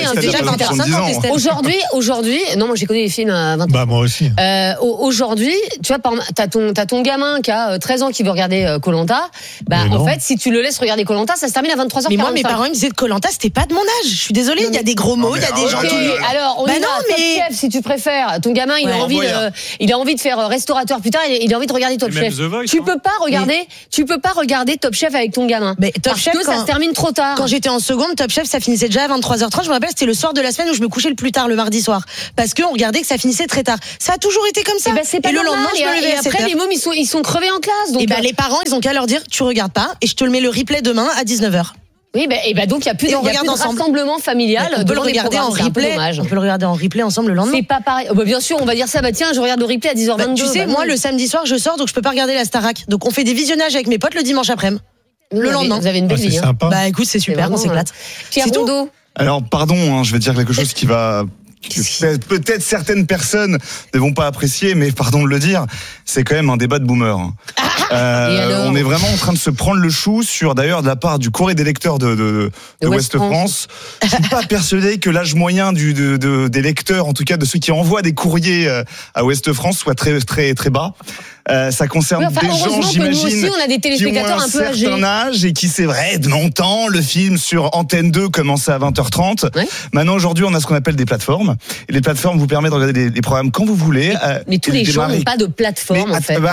Aujourd'hui, non, moi j'ai connu les films à 20 ans. Bah moi aussi. Aujourd'hui, tu vois, t'as ton gamin qui a 13 ans qui veut regarder Koh-Lanta. Bah en fait, si tu le laisses regarder Koh-Lanta, ça se termine à 23h45. Mais moi, mes parents me disaient que Koh-Lanta, c'était pas de mon âge. Je suis désolée, il y a des gros mots, il y a des gens qui. Alors, on est là, Top Chef, si tu préfères. Ton gamin, il a envie de faire restaurateur plus tard, il a envie de regarder Top Chef. Tu peux pas regarder Top Chef avec ton gamin. Mais Top Chef, ça se termine trop tard. Quand j'étais en seconde, Top Chef, ça finissait déjà à 23h30. Je me rappelle, c'était le soir de la semaine où je me couchais le plus tard, le mardi soir. Parce qu'on regardait que ça finissait très tard. Ça a toujours été comme ça. Et le lendemain, je me levais à 7h. Après, les mômes, ils sont crevés en classe. Et les parents, ils ont qu'à leur dire, tu regardes pas, et je te le mets le replay demain à 19h. Oui, donc il y a plus de rassemblement familial. On peut le regarder en replay. On peut le regarder en replay ensemble le lendemain. C'est pas pareil. Bien sûr, on va dire ça. Tiens, je regarde le replay à 10h22. Tu sais, moi, le samedi soir, je sors, donc je peux pas regarder la Starac. Donc on fait des visionnages avec mes potes le dimanche après-midi. Le lendemain. Vous avez une belle vie. Sympa. Bah écoute, c'est super, on s'éclate. Pierre Rondeau. Alors, pardon, je vais dire quelque chose qui va. Peut-être certaines personnes ne vont pas apprécier, mais pardon de le dire, c'est quand même un débat de boomer. On est vraiment en train de se prendre le chou sur, d'ailleurs, de la part du courrier des lecteurs de Ouest France. Je suis pas persuadé que l'âge moyen des lecteurs, en tout cas de ceux qui envoient des courriers à Ouest France, soit très très très bas. Ça concerne des gens, j'imagine, on a des téléspectateurs qui ont un certain âge et qui, c'est vrai, de longtemps, le film sur Antenne 2 commençait à 20h30. Ouais. Maintenant, aujourd'hui, on a ce qu'on appelle des plateformes. Et les plateformes vous permettent de regarder les programmes quand vous voulez. Mais tous les gens n'ont pas de plateforme, en fait.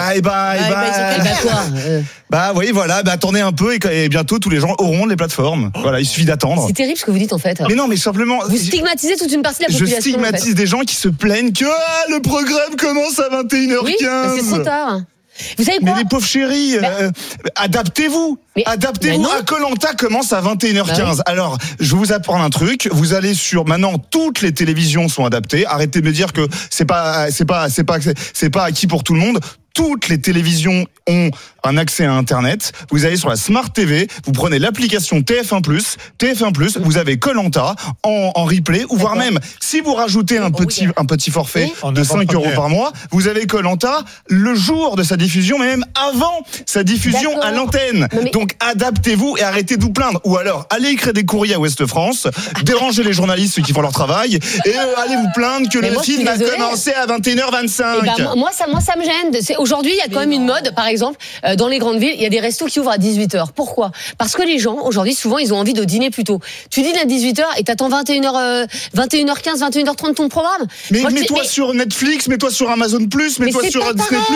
Oui, voilà. Attendez un peu et bientôt, tous les gens auront les plateformes. Voilà, il suffit d'attendre. C'est terrible ce que vous dites, en fait. Mais non, mais simplement. Vous stigmatisez toute une partie de la population. Je stigmatise des gens qui se plaignent que le programme commence à 21h15. Oui, c'est trop tard. Vous savez quoi ? Mais les pauvres chéris, adaptez-vous. Adaptez-vous. Koh-Lanta commence à 21h15. Alors, je vais vous apprendre un truc. Vous allez sur, maintenant, toutes les télévisions sont adaptées. Arrêtez de me dire que c'est pas acquis pour tout le monde. Toutes les télévisions ont un accès à Internet. Vous allez sur la Smart TV, vous prenez l'application TF1+, vous avez Koh-Lanta en replay, ou voire même, si vous rajoutez un petit forfait de 5 € par mois, vous avez Koh-Lanta le jour de sa diffusion, mais même avant sa diffusion à l'antenne. Donc, adaptez-vous et arrêtez de vous plaindre. Ou alors, allez écrire des courriers à Ouest France, dérangez les journalistes qui font leur travail, et allez vous plaindre que le film a commencé à 21h25. Moi, ça me gêne. Aujourd'hui, il y a quand même une mode, par exemple, dans les grandes villes, il y a des restos qui ouvrent à 18h. Pourquoi ? Parce que les gens, aujourd'hui, souvent, ils ont envie de dîner plus tôt. Tu dînes à 18h et t'attends 21h15, 21h30 ton programme. Mais mets-toi sur Netflix, mets-toi sur Amazon+, mets-toi sur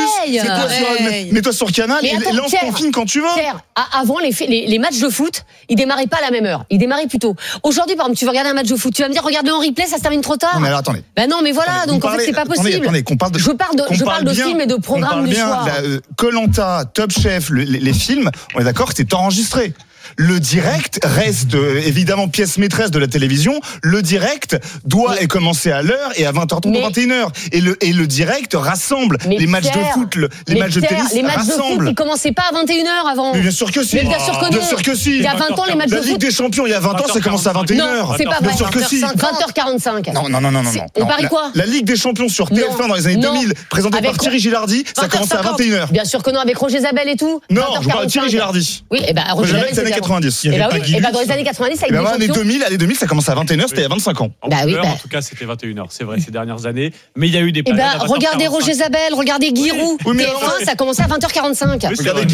Disney+, mets-toi sur Canal et lance ton film quand tu veux. Pierre, avant, les matchs de foot, ils démarraient pas à la même heure. Ils démarraient plus tôt. Aujourd'hui, par exemple, tu veux regarder un match de foot, tu vas me dire, regarde-le en replay, ça se termine trop tard. Non, mais alors, attendez. Non, mais voilà, donc en fait, c'est pas possible. Je parle de films et de programmes du soir. Koh-Lanta, Top Chef, les films, on est d'accord que c'est enregistré. Le direct reste évidemment pièce maîtresse de la télévision. Le direct doit commencer à l'heure et à 20h30 ou 21h. Et le direct rassemble les matchs de foot, les matchs de tennis. Les matchs de foot, ils commençaient pas à 21h avant. Mais bien sûr que si. Bien sûr que si. Il y a 20 ans, les matchs de foot. La Ligue des Champions, il y a 20 ans, ça commence à 21h. Non, c'est pas vrai. Bien sûr que si. 20h45. Non. On parie quoi ? La Ligue des Champions sur TF1 dans les années 2000, présentée par Thierry Gilardi, ça commence à 21h. Bien sûr que non, avec Roger Zabel et tout. Non, je parle de Thierry Gilardi. Oui, Roger Zabel, c'est les années 90. Dans les années 90, avec des champions. Années 2000, ça commence à 21h, c'était il y a 25 ans. En tout cas, c'était 21h, c'est vrai, ces dernières années. Mais il y a eu des périodes à 20h45. Regardez Roger Zabel, regardez Guirou. TF1, ça commençait à 20h45. Regardez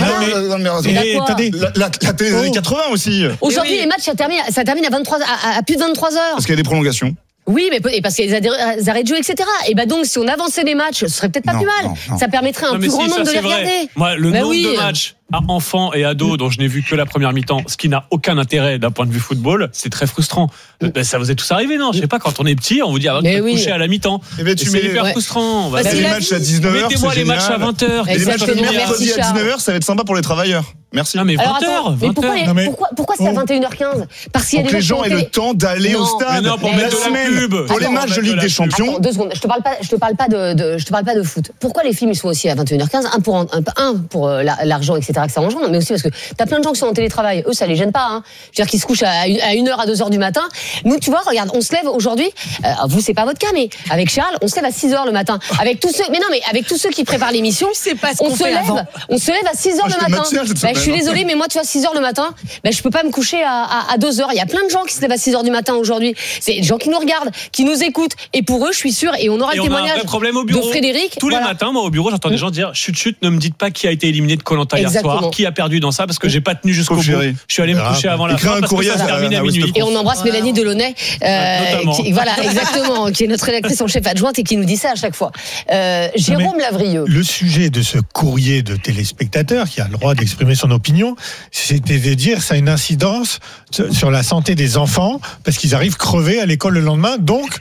Guirou. La télé des années 80 aussi. Aujourd'hui, les matchs, ça termine à plus de 23h. Parce qu'il y a des prolongations. Oui, mais parce qu'il y a des arrêts de jeu, etc. Et bah donc, si on avançait les matchs, ce serait peut-être pas plus mal. Non. Ça permettrait un plus grand nombre de les regarder. Moi, le nombre de matchs à enfants et ados dont je n'ai vu que la première mi-temps, ce qui n'a aucun intérêt d'un point de vue football, c'est très frustrant. Ça vous est tous arrivé, non? Je sais pas, quand on est petit, on vous dit tu vas coucher à la mi-temps. C'est hyper frustrant. Les matchs à 19h, mettez-moi les matchs à 20h. Les matchs le mercredi à 19h, ça va être sympa pour les travailleurs. Merci. Non mais 20h. Mais pourquoi c'est à 21h15? Parce qu'il y a des gens aient le temps d'aller au stade. Non, pour mettre de la pub. Pour les matchs de Ligue des Champions. 2 secondes. Je te parle pas de foot. Pourquoi les films ils sont aussi à 21h15? Un pour l'argent, etc. que ça engendre, mais aussi parce que t'as plein de gens qui sont en télétravail. Eux, ça les gêne pas. Hein. Je veux dire qu'ils se couchent à 1h, à 2h du matin. Nous, tu vois, regarde, on se lève aujourd'hui. Vous, c'est pas votre cas, mais avec Charles, on se lève à 6h le matin. Avec tous ceux qui préparent l'émission, on se lève à 6h le matin. Je suis désolée, mais moi, tu vois, 6h le matin, je peux pas me coucher à 2h. Il y a plein de gens qui se lèvent à 6h du matin aujourd'hui. C'est des gens qui nous regardent, qui nous écoutent. Et pour eux, je suis sûre, et on aura le témoignage de Frédéric. Tous les matins, moi, au bureau, j'entends des gens dire chut, ne me dites pas qui a été éliminé de Koh-Lanta hier soir, qui a perdu dans ça, parce que j'ai pas tenu jusqu'au bout. Je suis allé me coucher avant la fin parce que ça se termine à minuit. Et on embrasse Mélanie Delaunay, voilà, exactement, qui est notre rédactrice en chef adjointe et qui nous dit ça à chaque fois. Jérôme Lavrieux. Le sujet de ce courrier de téléspectateurs qui a le droit d'exprimer son opinion, c'était de dire ça a une incidence sur la santé des enfants parce qu'ils arrivent crevés à l'école le lendemain. Donc,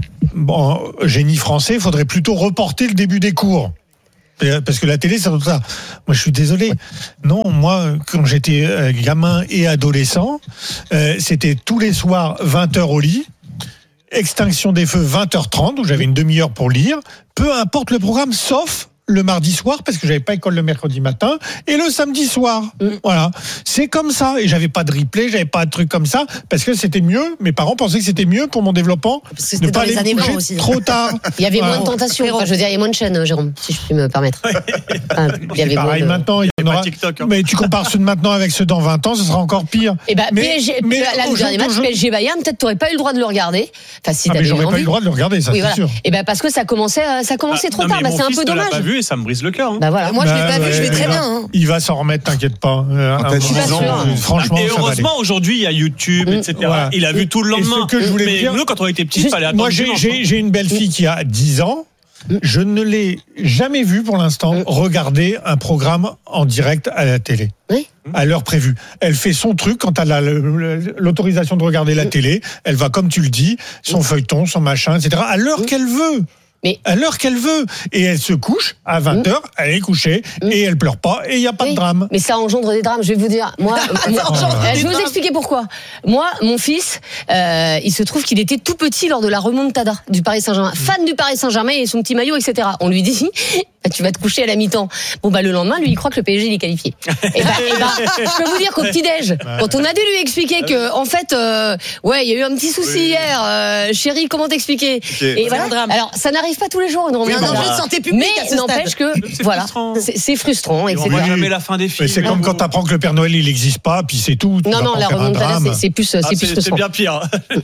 génie français, il faudrait plutôt reporter le début des cours. Parce que la télé, c'est tout ça. Moi, je suis désolé. Non, moi, quand j'étais gamin et adolescent, c'était tous les soirs 20h au lit, extinction des feux 20h30, où j'avais une demi-heure pour lire, peu importe le programme, sauf le mardi soir, parce que j'avais pas école le mercredi matin, et le samedi soir. Voilà. C'est comme ça. Et j'avais pas de replay, j'avais pas de trucs comme ça, parce que c'était mieux. Mes parents pensaient que c'était mieux pour mon développement. C'était pas les années aussi. Trop tard. Il y avait moins de tentations. Enfin, je veux dire, il y a moins de chaînes, Jérôme, si je puis me permettre. Il y avait pareil, maintenant, il y en aura... TikTok, hein. Mais tu compares ceux de maintenant avec ceux dans 20 ans, ce sera encore pire. Et PSG, là, le dernier match, PSG Bayern, peut-être t'aurais pas eu le droit de le regarder. Enfin, si mais j'aurais pas eu le droit de le regarder, ça, c'est sûr. Et parce que ça commençait trop tard. C'est un peu dommage. Et ça me brise le cœur. Bah voilà, moi je l'ai pas vu, je vais très bien. Il va s'en remettre, t'inquiète pas. Franchement, et heureusement aujourd'hui il y a YouTube, etc. Voilà. Il a vu tout le lendemain. Ce que je voulais dire, nous quand on était petits, il fallait attendre. Moi j'ai une belle fille qui a 10 ans. Je ne l'ai jamais vue pour l'instant regarder un programme en direct à la télé. Oui. À l'heure prévue. Elle fait son truc quand elle a l'autorisation de regarder la télé. Elle va, comme tu le dis, son feuilleton, son machin, etc. à l'heure qu'elle veut. Mais à l'heure qu'elle veut. Et elle se couche à 20h, elle est couchée, et elle pleure pas, et il n'y a pas de drame. Mais ça engendre des drames, je vais vous dire. Moi, je vais vous expliquer pourquoi. Moi, mon fils, il se trouve qu'il était tout petit lors de la remontada du Paris Saint-Germain. Fan du Paris Saint-Germain et son petit maillot, etc. On lui dit, tu vas te coucher à la mi-temps. Bon, le lendemain, lui, il croit que le PSG, il est qualifié. Et je peux vous dire qu'au petit-déj, quand on a dû lui expliquer que, en fait, il y a eu un petit souci hier, chérie, comment t'expliquer? Et voilà. Alors, ça n'arrive pas tous les jours, non. Il y a un enjeu de santé publique. Mais n'empêche que, voilà, c'est frustrant, etc. On voit jamais la fin des films. C'est comme quand t'apprends que le Père Noël, il n'existe pas, puis c'est tout. Non, la remontada, c'est plus frustrant. C'est bien pire.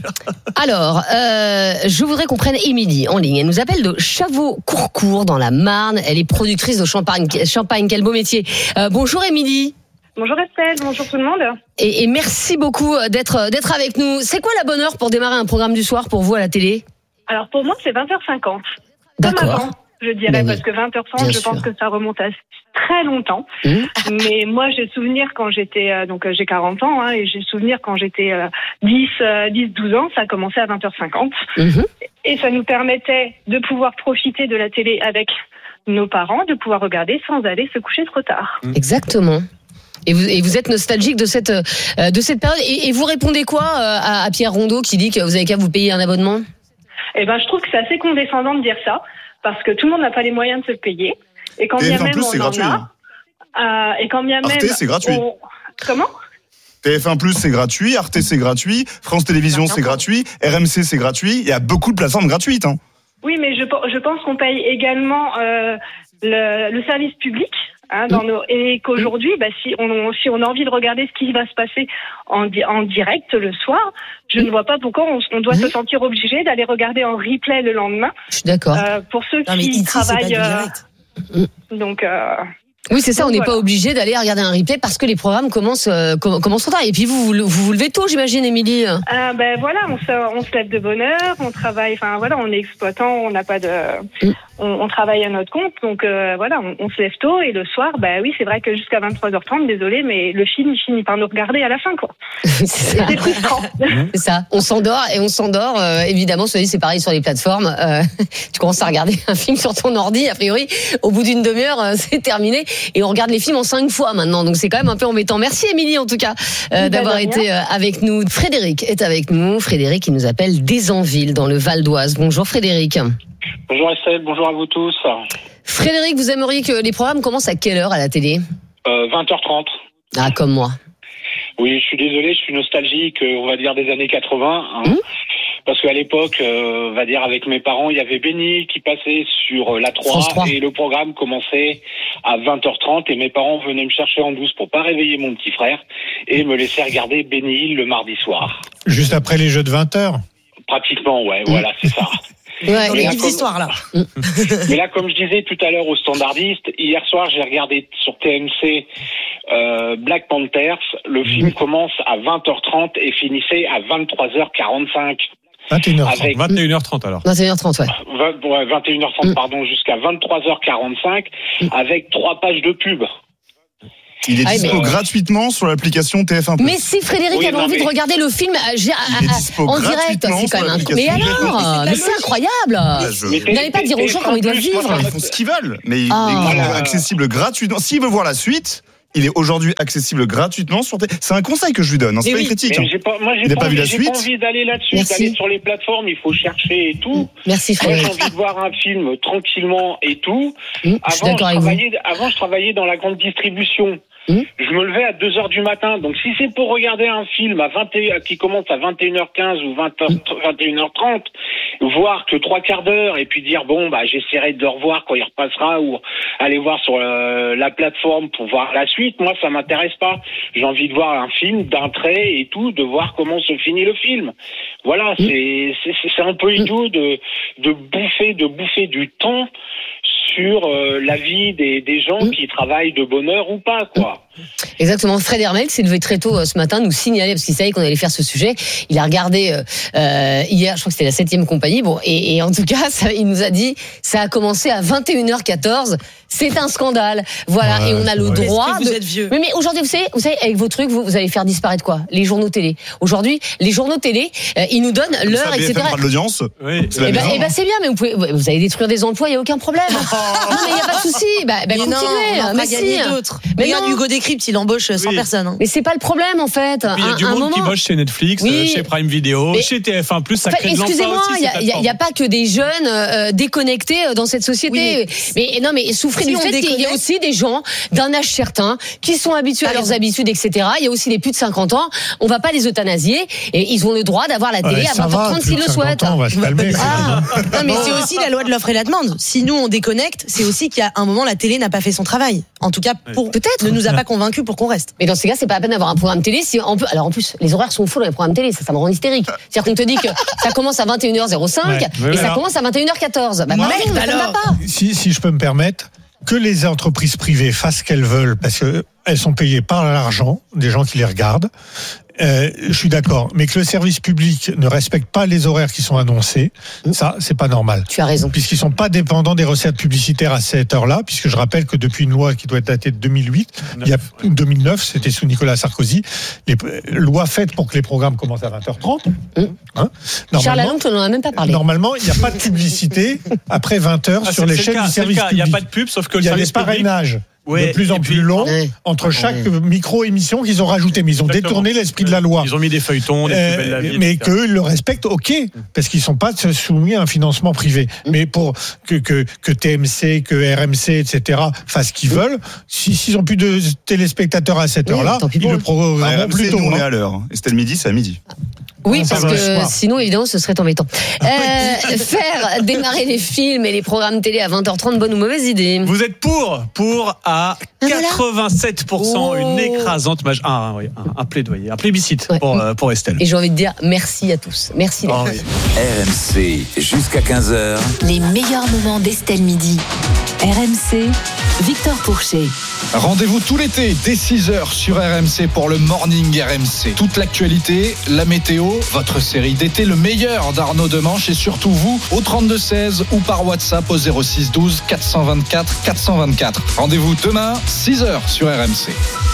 Alors, je voudrais qu'on prenne Émilie en ligne. Elle nous appelle de Chavaux-Courcourt, dans la Marne. Elle est productrice de champagne. Quel beau métier. Bonjour Émilie. Bonjour Estelle, bonjour tout le monde. Et merci beaucoup d'être avec nous. C'est quoi la bonne heure pour démarrer un programme du soir pour vous à la télé? Alors pour moi c'est 20h50. D'accord. Comme avant, je dirais, parce que 20h30, je pense que ça remonte à très longtemps. Mais moi j'ai souvenir quand j'étais, j'ai 40 ans, et j'ai souvenir quand j'étais 10-12 ans, ça commençait à 20h50. Et ça nous permettait de pouvoir profiter de la télé avec nos parents, de pouvoir regarder sans aller se coucher trop tard. Exactement. Et vous êtes nostalgique de cette période. Et vous répondez quoi à Pierre Rondeau qui dit que vous avez qu'à vous payer un abonnement? Je trouve que c'est assez condescendant de dire ça, parce que tout le monde n'a pas les moyens de se le payer. Et quand bien même on en a, et quand bien même Arte, c'est gratuit. Comment? TF1+, c'est gratuit, Arte, c'est gratuit, France Télévisions, c'est gratuit, RMC, c'est gratuit. Il y a beaucoup de plateformes gratuites. Oui, mais je pense qu'on paye également le service public. Et qu'aujourd'hui, si on a envie de regarder ce qui va se passer en direct le soir, je ne vois pas pourquoi on doit se sentir obligé d'aller regarder en replay le lendemain. Je suis d'accord. Pour ceux qui travaillent. Donc. Oui, c'est ça, Donc, on n'est pas obligé d'aller regarder un replay parce que les programmes commencent trop tard. Et puis vous levez tôt, j'imagine, Émilie. Ben voilà, on se lève de bonne heure, on travaille, enfin voilà, on est exploitant, on n'a pas de... On travaille à notre compte, donc voilà, on se lève tôt et le soir, oui, c'est vrai que jusqu'à 23h30, désolé, mais le film, il finit par nous regarder à la fin, quoi. C'est frustrant. C'est ça, on s'endort, évidemment, c'est pareil sur les plateformes. Tu commences à regarder un film sur ton ordi, a priori, au bout d'une demi-heure, c'est terminé. Et on regarde les films en 5 fois maintenant, donc c'est quand même un peu embêtant. Merci Émilie, en tout cas, d'avoir été avec nous. Frédéric est avec nous. Frédéric, il nous appelle d'Ézanville, dans le Val d'Oise. Bonjour Frédéric. Bonjour Estelle, bonjour à vous tous. Frédéric, vous aimeriez que les programmes commencent à quelle heure à la télé ? 20h30. Ah, comme moi. Oui, je suis désolé, je suis nostalgique, on va dire des années 80. Parce qu'à l'époque, on va dire avec mes parents, il y avait Béni qui passait sur la 3 et le programme commençait à 20h30 et mes parents venaient me chercher en douce pour pas réveiller mon petit frère et me laisser regarder Béni le mardi soir. Juste après les jeux de 20h ? Pratiquement, ouais, voilà, c'est ça. Ouais, les livres d'histoire, là. Mais là, comme je disais tout à l'heure aux standardistes, hier soir, j'ai regardé sur TMC Black Panthers. Le film commence à 20h30 et finissait à 23h45. 21h30. 21h30 alors. 21h30, ouais. 21h30, pardon, jusqu'à 23h45 avec 3 pages de pub. Il est dispo gratuitement sur l'application TF1+. Mais si Frédéric avait envie de regarder le film en direct, c'est quand même incroyable. Mais alors, mais c'est incroyable. Vous n'allez pas dire aux gens comment ils doivent vivre. Ils font ce qu'ils veulent, mais il est accessible gratuitement. S'il veut voir la suite, il est aujourd'hui accessible gratuitement sur C'est un conseil que je lui donne, c'est pas une critique. Moi, j'ai pas envie d'aller là-dessus, d'aller sur les plateformes, il faut chercher et tout. Merci Frédéric. Moi, j'ai envie de voir un film tranquillement et tout. Avant, je travaillais dans la grande distribution. Je me levais à 2h du matin. Donc, si c'est pour regarder un film qui commence à 21h15 ou 21h30, voir que 3 quarts d'heure et puis dire, j'essaierai de le revoir quand il repassera ou aller voir sur la plateforme pour voir la suite. Moi, ça m'intéresse pas. J'ai envie de voir un film d'un trait et tout, de voir comment se finit le film. Voilà, c'est un peu idiot de bouffer du temps sur la vie des gens qui travaillent de bonne heure ou pas, quoi. Exactement. Fred Hermel s'est levé très tôt ce matin, nous signaler, parce qu'il savait qu'on allait faire ce sujet. Il a regardé hier, je crois que c'était la 7e compagnie. Bon, et en tout cas, il nous a dit, ça a commencé à 21h14. C'est un scandale. Voilà, et on a le droit. Vous êtes vieux. Mais aujourd'hui, vous savez, avec vos trucs, vous allez faire disparaître quoi ? Les journaux télé. Aujourd'hui, les journaux télé, ils nous donnent l'heure, etc. BFM de l'audience. Oui. Et c'est bien, mais vous allez détruire des emplois, il n'y a aucun problème. Non, mais il n'y a pas de souci. Continuez. On va gagner d'autres. Mais regarde, Hugo Décrypte, il embauche 100 personnes. Mais c'est pas le problème, en fait. Il y a du monde qui bosse chez Netflix, chez Prime Video, chez TF1+, ça crée de l'emploi aussi. Excusez-moi, il n'y a pas que des jeunes déconnectés dans cette société. Mais non, mais souffrez du fait qu'il y a aussi des gens d'un âge certain qui sont habitués à leurs habitudes, etc. Il y a aussi les plus de 50 ans. On va pas les euthanasier et ils ont le droit d'avoir la télé à 20h30 s'ils le souhaitent. On va se calmer. Non, mais c'est aussi la loi de l'offre et la demande. Si nous on déconnecte, c'est aussi qu'à un moment la télé n'a pas fait son travail. En tout cas, peut-être ne nous a pas convaincus pour qu'on reste. Mais dans ces cas, c'est pas la peine d'avoir un programme télé. Si on peut, alors en plus, les horaires sont fous dans les programmes télé, ça me rend hystérique. C'est-à-dire qu'on te dit que ça commence à 21h05 et ça commence à 21h14. Si je peux me permettre, que les entreprises privées fassent ce qu'elles veulent parce qu'elles sont payées par l'argent des gens qui les regardent. Je suis d'accord, mais que le service public ne respecte pas les horaires qui sont annoncés, ça, c'est pas normal. Tu as raison. Puisqu'ils sont pas dépendants des recettes publicitaires à cette heure-là, puisque je rappelle que depuis une loi qui doit être datée de 2009, c'était sous Nicolas Sarkozy, les lois faites pour que les programmes commencent à 20h30. Charles Lalonde, on n'en a même pas parlé. Normalement, il n'y a pas de publicité après 20h sur les chaînes du service public. Il n'y a pas de pub, sauf que il y a des parrainages. De plus en plus long entre chaque micro-émission qu'ils ont rajouté, mais ils ont détourné l'esprit de la loi. Ils ont mis des feuilletons, des plus belles la vie, mais qu'ils le respectent, parce qu'ils ne sont pas soumis à un financement privé. Mais pour que TMC, que RMC, etc. fassent ce qu'ils veulent, s'ils n'ont plus de téléspectateurs à cette heure-là, ils le programmeront plus tôt. Nous, on est à l'heure. Estelle midi, c'est à midi. Oui, parce que sinon, évidemment, ce serait embêtant. Faire démarrer les films et les programmes télé à 20h30, bonne ou mauvaise idée? Vous êtes pour à 87%, une écrasante un plaidoyer, un plébiscite pour Estelle. Et j'ai envie de dire merci à tous. Merci. RMC, jusqu'à 15h. Les meilleurs moments d'Estelle Midi. RMC, Victor Pourchet. Rendez-vous tout l'été dès 6h sur RMC pour le Morning RMC. Toute l'actualité, la météo, votre série d'été, le meilleur d'Arnaud Demanche et surtout vous au 32-16 ou par WhatsApp au 06 12 424 424. Rendez-vous demain 6h sur RMC.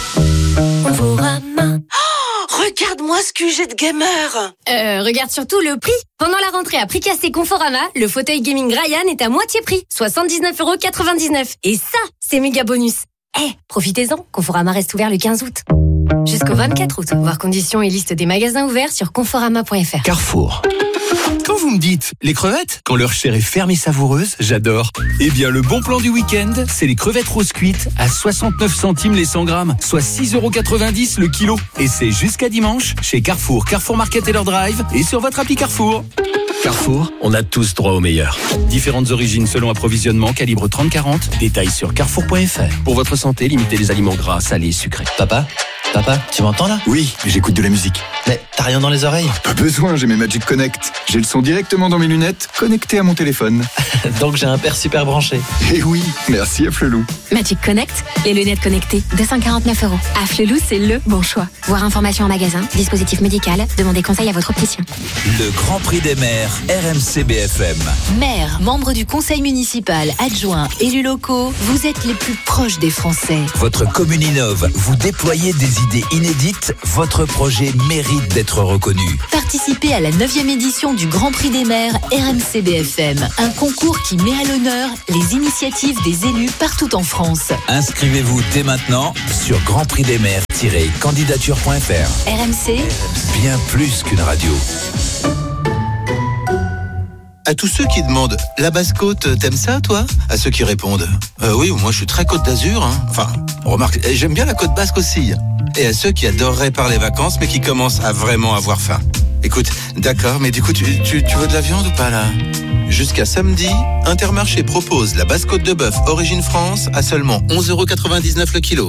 Regarde-moi ce que j'ai de gamer. Regarde surtout le prix. Pendant la rentrée à prix cassé Conforama, le fauteuil gaming Ryan est à moitié prix, 79,99 €. Et ça, c'est méga bonus. Profitez-en, Conforama reste ouvert le 15 août. Jusqu'au 24 août. Voir conditions et liste des magasins ouverts sur conforama.fr. Carrefour. Quand vous me dites les crevettes, quand leur chair est ferme et savoureuse, j'adore. Eh bien, le bon plan du week-end, c'est les crevettes roses cuites à 69 centimes les 100 grammes, soit 6,90 € le kilo. Et c'est jusqu'à dimanche chez Carrefour, Carrefour Market et leur drive et sur votre appli Carrefour. Carrefour, on a tous droit au meilleur. Différentes origines selon approvisionnement, calibre 30-40. Détails sur carrefour.fr. Pour votre santé, limitez les aliments gras, salés, sucrés. Papa, tu m'entends là? Oui, j'écoute de la musique. Mais t'as rien dans les oreilles? Pas besoin, j'ai mes Magic Connect. J'ai le son directement dans mes lunettes, connecté à mon téléphone. Donc j'ai un père super branché. Eh oui, merci à Flelou. Magic Connect, les lunettes connectées, 249 €. À Flelou, c'est le bon choix. Voir information en magasin, dispositif médical, demandez conseil à votre opticien. Le Grand Prix des maires, RMC BFM. Maires, membres du conseil municipal, adjoints, élus locaux, vous êtes les plus proches des Français. Votre commune innove, vous déployez des idées inédites, votre projet mérite d'être reconnu. Participez à la 9e édition du Grand Prix des maires RMC BFM, un concours qui met à l'honneur les initiatives des élus partout en France. Inscrivez-vous dès maintenant sur grandprixdesmaires-candidature.fr. RMC, bien plus qu'une radio. À tous ceux qui demandent « La Basse-Côte, t'aimes ça, toi ?» À ceux qui répondent « Oui, moi je suis très Côte d'Azur. Hein. » Enfin, remarque, j'aime bien la Côte Basque aussi. Et à ceux qui adoreraient parler vacances, mais qui commencent à vraiment avoir faim. Écoute, d'accord, mais du coup, tu veux de la viande ou pas, là ? Jusqu'à samedi, Intermarché propose la Basse-Côte de bœuf Origine France à seulement 11,99 € le kilo.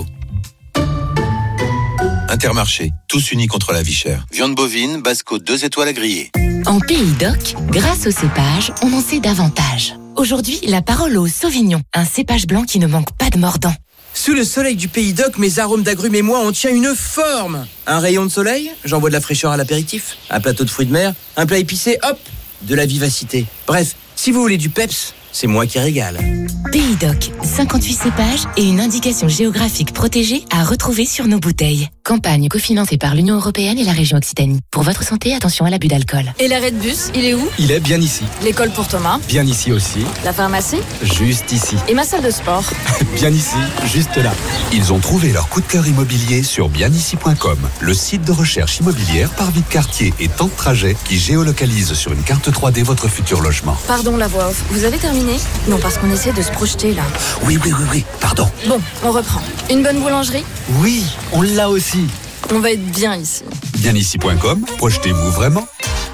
Intermarché, tous unis contre la vie chère. Viande bovine, Basse-Côte 2 étoiles à griller. En Pays d'Oc, grâce au cépage, on en sait davantage. Aujourd'hui, la parole au Sauvignon, un cépage blanc qui ne manque pas de mordant. Sous le soleil du Pays d'Oc, mes arômes d'agrumes et moi, on tient une forme. Un rayon de soleil, j'envoie de la fraîcheur à l'apéritif. Un plateau de fruits de mer, un plat épicé, hop, de la vivacité. Bref, si vous voulez du peps, c'est moi qui régale. Pays d'Oc, 58 cépages et une indication géographique protégée à retrouver sur nos bouteilles. Campagne cofinancée par l'Union européenne et la région Occitanie. Pour votre santé, attention à l'abus d'alcool. Et l'arrêt de bus, il est où? Il est bien ici. L'école pour Thomas? Bien ici aussi. La pharmacie? Juste ici. Et ma salle de sport? Bien ici, juste là. Ils ont trouvé leur coup de cœur immobilier sur bienici.com, le site de recherche immobilière par vie de quartier et temps de trajet qui géolocalise sur une carte 3D votre futur logement. Pardon, la voix off. Vous avez terminé? Non, parce qu'on essaie de se projeter là. Oui, pardon. Bon, on reprend. Une bonne boulangerie? Oui, on l'a aussi. On va être bien ici. Bienici.com, projetez-vous vraiment?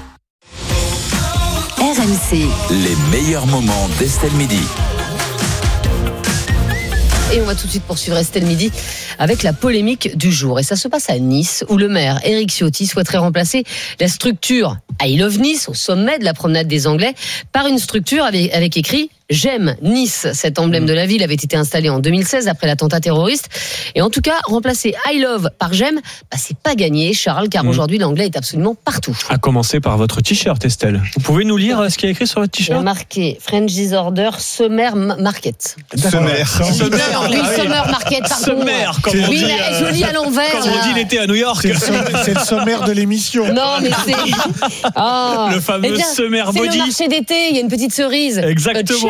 RMC. Les meilleurs moments d'Estelle Midi. Et on va tout de suite poursuivre Estelle Midi avec la polémique du jour. Et ça se passe à Nice, où le maire Éric Ciotti souhaiterait remplacer la structure I Love Nice, au sommet de la promenade des Anglais, par une structure avec écrit « J'aime Nice ». Cet emblème de la ville avait été installé en 2016 après l'attentat terroriste. Et en tout cas, remplacer I Love par J'aime, c'est pas gagné, Charles, car aujourd'hui l'anglais est absolument partout. À commencer par votre t-shirt, Estelle. Vous pouvez nous lire ce qu'il y a écrit sur votre t-shirt? Il y a marqué French Disorder Summer Market. Summer Market, pardon. Summer, comme on dit. Oui, je lis à l'envers. Comme on dit l'été à New York. C'est le sommaire de l'émission. Non, mais c'est... Le fameux Summer Body. C'est le marché d'été, il y a une petite cerise. Exactement.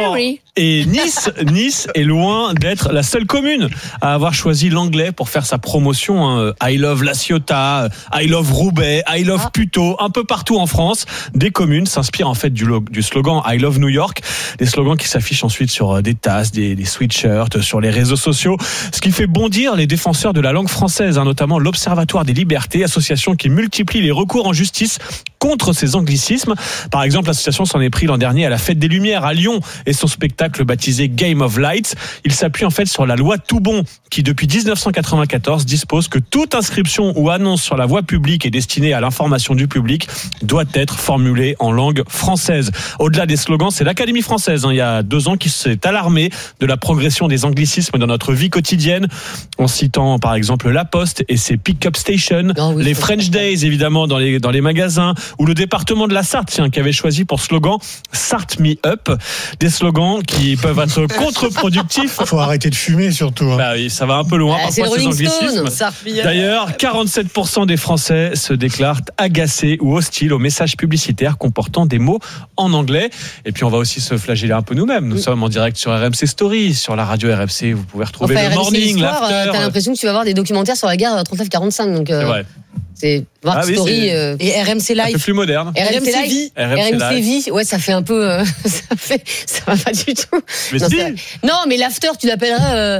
sport. Et Nice est loin d'être la seule commune à avoir choisi l'anglais pour faire sa promotion. I love La Ciotat, I love Roubaix, I love Puteaux. Un peu partout en France, des communes s'inspirent en fait du slogan I love New York. Des slogans qui s'affichent ensuite sur des tasses, des sweatshirts, sur les réseaux sociaux. Ce qui fait bondir les défenseurs de la langue française, notamment l'Observatoire des libertés, association qui multiplie les recours en justice contre ces anglicismes. Par exemple, l'association s'en est pris l'an dernier à la Fête des Lumières à Lyon et son spectacle baptisé Game of Lights. Il s'appuie en fait sur la loi Toubon qui, depuis 1994, dispose que toute inscription ou annonce sur la voie publique et destinée à l'information du public doit être formulée en langue française. Au-delà des slogans, c'est l'Académie française, il y a 2 ans, qui s'est alarmée de la progression des anglicismes dans notre vie quotidienne, en citant par exemple La Poste et ses pick-up stations, les French Days évidemment dans les magasins, ou le département de la Sarthe qui avait choisi pour slogan Sarthe Me Up, des slogans qui peuvent être contre-productifs. Faut arrêter de fumer surtout. Bah oui, ça va un peu loin parfois ces anglicismes. D'ailleurs, 47% des Français se déclarent agacés ou hostiles aux messages publicitaires comportant des mots en anglais. Et puis on va aussi se flageller un peu nous-mêmes. Nous sommes en direct sur RMC Story, sur la radio RMC. Vous pouvez retrouver le morning, l'after. T'as l'impression que tu vas voir des documentaires sur la guerre 39-45. Donc c'est vrai. C'est voir Story et RMC Live. Un peu plus moderne. RMC Vie. RMC Vie. Ouais, ça fait un peu. Ça va pas du tout. Mais non, mais l'after, tu l'appellerais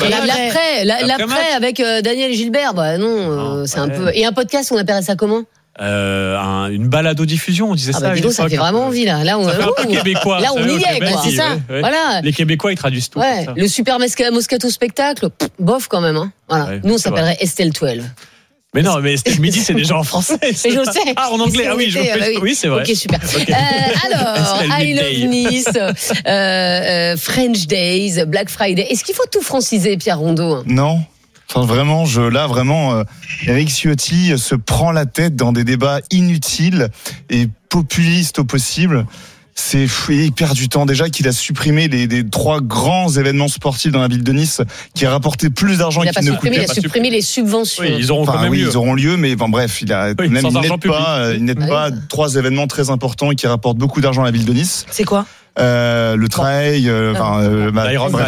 l'après avec Daniel et Gilbert. Bah non, c'est un peu. Et un podcast, on appellerait ça comment? Une balado-diffusion, on disait ça. Bah, ça fait vraiment envie là. Là, on québécois. Là, on y est, quoi. C'est ça. Ouais. Voilà. Les Québécois, ils traduisent tout. Ouais. Le Super Moscato spectacle, bof quand même. Voilà. Ouais, nous, on s'appellerait Estelle 12. Mais non, mais Estelle Midi, c'est déjà en français. Mais je le sais. Ah, en anglais, oui, c'est vrai. Ok, super. Alors, I love Nice, French Days, Black Friday. Est-ce qu'il faut tout franciser, Pierre Rondeau? Non. Enfin, vraiment, Eric Ciotti se prend la tête dans des débats inutiles et populistes au possible. Il perd du temps déjà qu'il a supprimé les 3 grands événements sportifs dans la ville de Nice qui a rapporté plus d'argent qu'il ne coûtait. Il a supprimé les subventions. Oui, ils auront quand même lieu. Ils auront lieu, mais bref, il n'aide pas 3 événements très importants qui rapportent beaucoup d'argent à la ville de Nice. C'est quoi? Le trail, l'Ironman.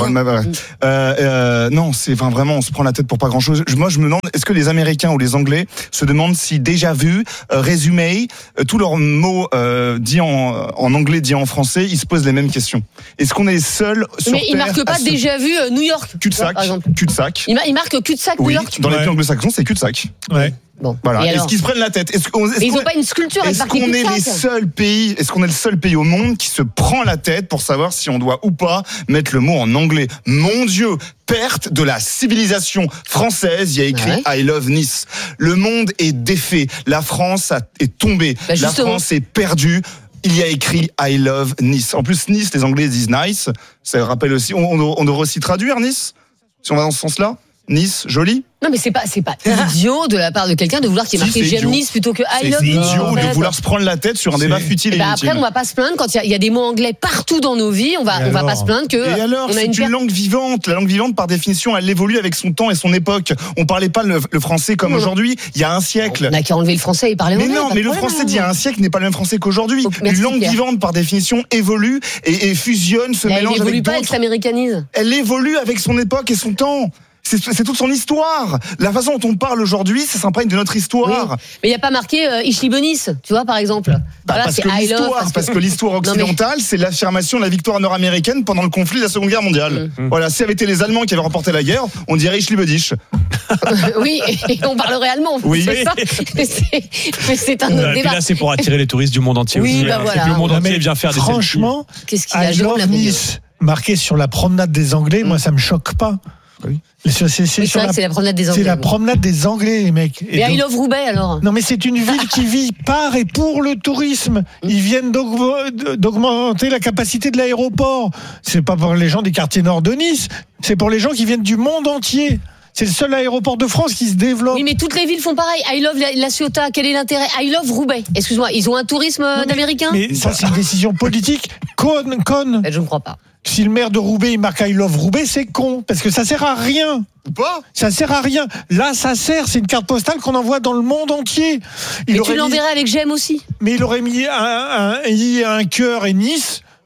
Non, c'est vraiment, on se prend la tête pour pas grand chose. Moi, je me demande, est-ce que les Américains ou les Anglais se demandent si déjà vu, résumé, tous leurs mots dits en anglais, dits en français, ils se posent les mêmes questions. Est-ce qu'on est seul sur Mais ils marquent pas déjà vu New York, cul-de-sac, par exemple. Cul-de-sac. Ils marquent cul-de-sac New York. Dans les pays anglo-saxons, c'est cul-de-sac. Ouais. Bon. Voilà. Est-ce qu'ils se prennent la tête? Ils n'ont pas une sculpture avec marqué cul-de-sac. Est-ce qu'on est le seul pays au monde qui se prend la tête pour savoir si on doit ou pas mettre le mot en anglais? Mon Dieu, perte de la civilisation française. Il y a écrit I love Nice. Le monde est défait. La France est tombée. La France est perdue. Il y a écrit I love Nice. En plus, Nice, les Anglais disent nice. Ça rappelle aussi. On devrait aussi traduire Nice, si on va dans ce sens-là. Nice, joli. Non, mais c'est pas idiot de la part de quelqu'un de vouloir qu'il y ait marqué j'aime Nice plutôt que I love. C'est idiot de vouloir se prendre la tête sur un débat futile et inutile. Après, on va pas se plaindre quand il y a des mots anglais partout dans nos vies. On va pas se plaindre que. Et alors, c'est une langue vivante. La langue vivante, par définition, elle évolue avec son temps et son époque. On parlait pas le français comme aujourd'hui. Il y a un siècle. On a qu'à enlever le français et parler anglais. Mais non, mais le français d'il y a un siècle n'est pas le même français qu'aujourd'hui. Une langue vivante, par définition, évolue et fusionne, se mélange avec d'autres. Elle évolue pas, elle s'américanise. Elle évolue avec son époque et son temps. C'est toute son histoire. La façon dont on parle aujourd'hui, ça s'imprègne de notre histoire. Oui. Mais il n'y a pas marqué Ichlibonis, tu vois, par exemple. Voilà, parce que l'histoire occidentale, c'est l'affirmation de la victoire nord-américaine pendant le conflit de la Seconde Guerre mondiale. Voilà, si ça avait été les Allemands qui avaient remporté la guerre, on dirait Ichlibonis. Oui, et on parlerait allemand. Oui. C'est ça. Mais c'est un autre débat. Là, c'est pour attirer les touristes du monde entier aussi. Bah voilà. Et puis le monde entier vient faire des selfies. Franchement, qu'est-ce qu'il y a, Jérôme Nice, marqué sur la promenade des Anglais, moi, ça me choque pas. Oui. C'est la promenade des Anglais. C'est la promenade des Anglais, les mecs. Mais I love Roubaix, alors. Non, mais c'est une ville qui vit par et pour le tourisme. Ils viennent d'augmenter la capacité de l'aéroport. C'est pas pour les gens des quartiers nord de Nice. C'est pour les gens qui viennent du monde entier. C'est le seul aéroport de France qui se développe. Oui, mais toutes les villes font pareil. I love La Ciotat. Quel est l'intérêt? I love Roubaix. Excuse-moi, ils ont un tourisme d'américain? Mais ça, c'est une décision politique. Conne. Je ne crois pas. Si le maire de Roubaix il marque I love Roubaix, c'est con parce que ça sert à rien. Pas. Ça sert à rien. Là, ça sert. C'est une carte postale qu'on envoie dans le monde entier. Mais tu l'enverrais avec j'aime aussi. Mais il aurait mis un cœur et Nice.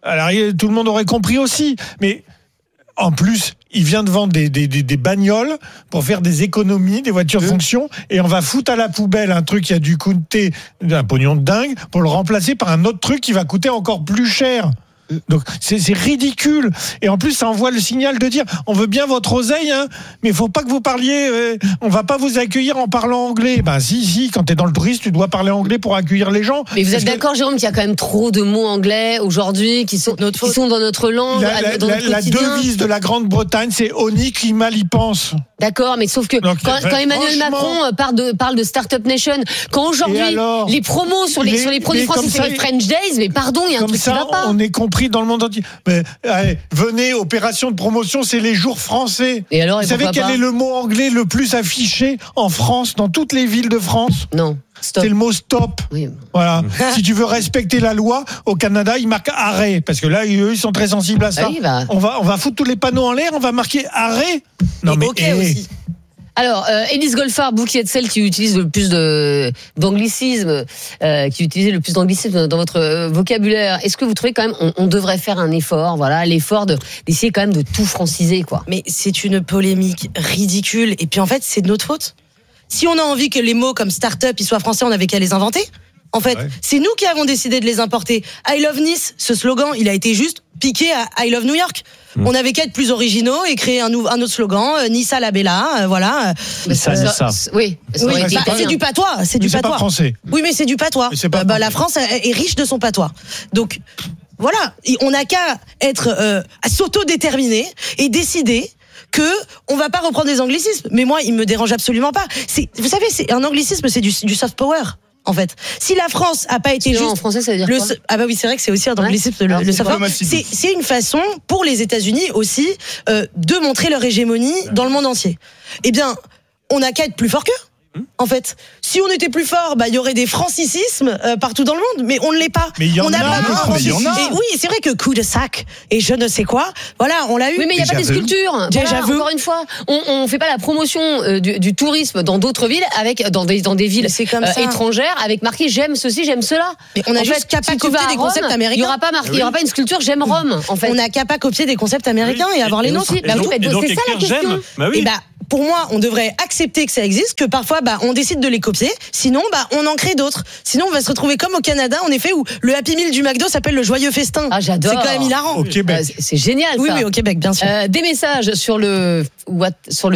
Alors, tout le monde aurait compris aussi. Mais en plus, il vient de vendre des bagnoles pour faire des économies, des voitures fonction, et on va foutre à la poubelle un truc qui a dû coûter un pognon de dingue pour le remplacer par un autre truc qui va coûter encore plus cher. Donc c'est ridicule, et en plus ça envoie le signal de dire on veut bien votre oseille, hein, mais il faut pas que vous parliez, on va pas vous accueillir en parlant anglais. Ben si, quand t'es dans le tourisme tu dois parler anglais pour accueillir les gens. Mais vous êtes d'accord, Jérôme, qu'il y a quand même trop de mots anglais aujourd'hui qui sont dans notre langue, dans notre la quotidien. Devise de la Grande-Bretagne, c'est Oni qui mal y pense. D'accord, mais sauf que quand Emmanuel Macron parle de Start-up Nation, quand aujourd'hui les promos sur les produits français c'est les French Days, mais pardon, il y a un truc qui va pas. On est compris dans le monde entier. Mais allez, venez, opération de promotion, c'est les jours français. Et alors, vous savez quel est le mot anglais le plus affiché en France, dans toutes les villes de France? Non. Stop. C'est le mot stop. Oui. Voilà. Si tu veux respecter la loi, au Canada, ils marquent arrêt. Parce que là, eux, ils sont très sensibles à ça. Oui, on va foutre tous les panneaux en l'air, on va marquer arrêt. Non, mais aussi. Alors, Élise Golfard, vous qui êtes celle qui utilise le plus d'anglicisme, qui utilise le plus d'anglicisme dans votre vocabulaire, est-ce que vous trouvez quand même on devrait faire un effort, l'effort d'essayer quand même de tout franciser, quoi? Mais c'est une polémique ridicule, et puis en fait, c'est de notre faute. Si on a envie que les mots comme start-up ils soient français, on n'avait qu'à les inventer. En fait, c'est nous qui avons décidé de les importer. I Love Nice, ce slogan, il a été juste piqué à I Love New York. On n'avait qu'à être plus originaux et créer un autre slogan, Nissa la Bella, voilà. Nissa. Oui, c'est du patois, c'est du patois. Pas français. Oui, mais c'est du patois. La France est riche de son patois. Donc voilà, on n'a qu'à être à s'autodéterminer et décider que on va pas reprendre des anglicismes. Mais moi, il me dérange absolument pas. Vous savez, c'est un anglicisme, c'est du soft power. En fait, si la France a pas été juste en français, ça veut dire quoi? Ah bah oui, c'est vrai que c'est aussi un anglicisme, le soft power. C'est une façon pour les États-Unis aussi de montrer leur hégémonie dans le monde entier. Eh bien, on n'a qu'à être plus fort qu'eux. En fait, si on était plus fort, il y aurait des francicismes partout dans le monde, mais on ne l'est pas. Mais il y en a. Et oui, c'est vrai que coup de sac et je ne sais quoi, voilà, on l'a eu. Oui, mais il n'y a pas d'esculture. Déjà, encore une fois, on fait pas la promotion du tourisme dans d'autres villes dans des villes étrangères avec marqué j'aime ceci, j'aime cela. Mais on a juste qu'à pas copier des concepts américains. Il y aura pas une sculpture j'aime Rome. En fait, on n'a qu'à pas copier des concepts américains et avoir les nôtres. C'est ça la question. Pour moi, on devrait accepter que ça existe, que parfois, on décide de les copier. Sinon, on en crée d'autres. Sinon, on va se retrouver comme au Canada, en effet, où le Happy Meal du McDo s'appelle le Joyeux Festin. Ah, j'adore. C'est quand même hilarant. Au Québec. C'est génial, ça. Oui, au Québec, bien sûr. Des messages sur l'application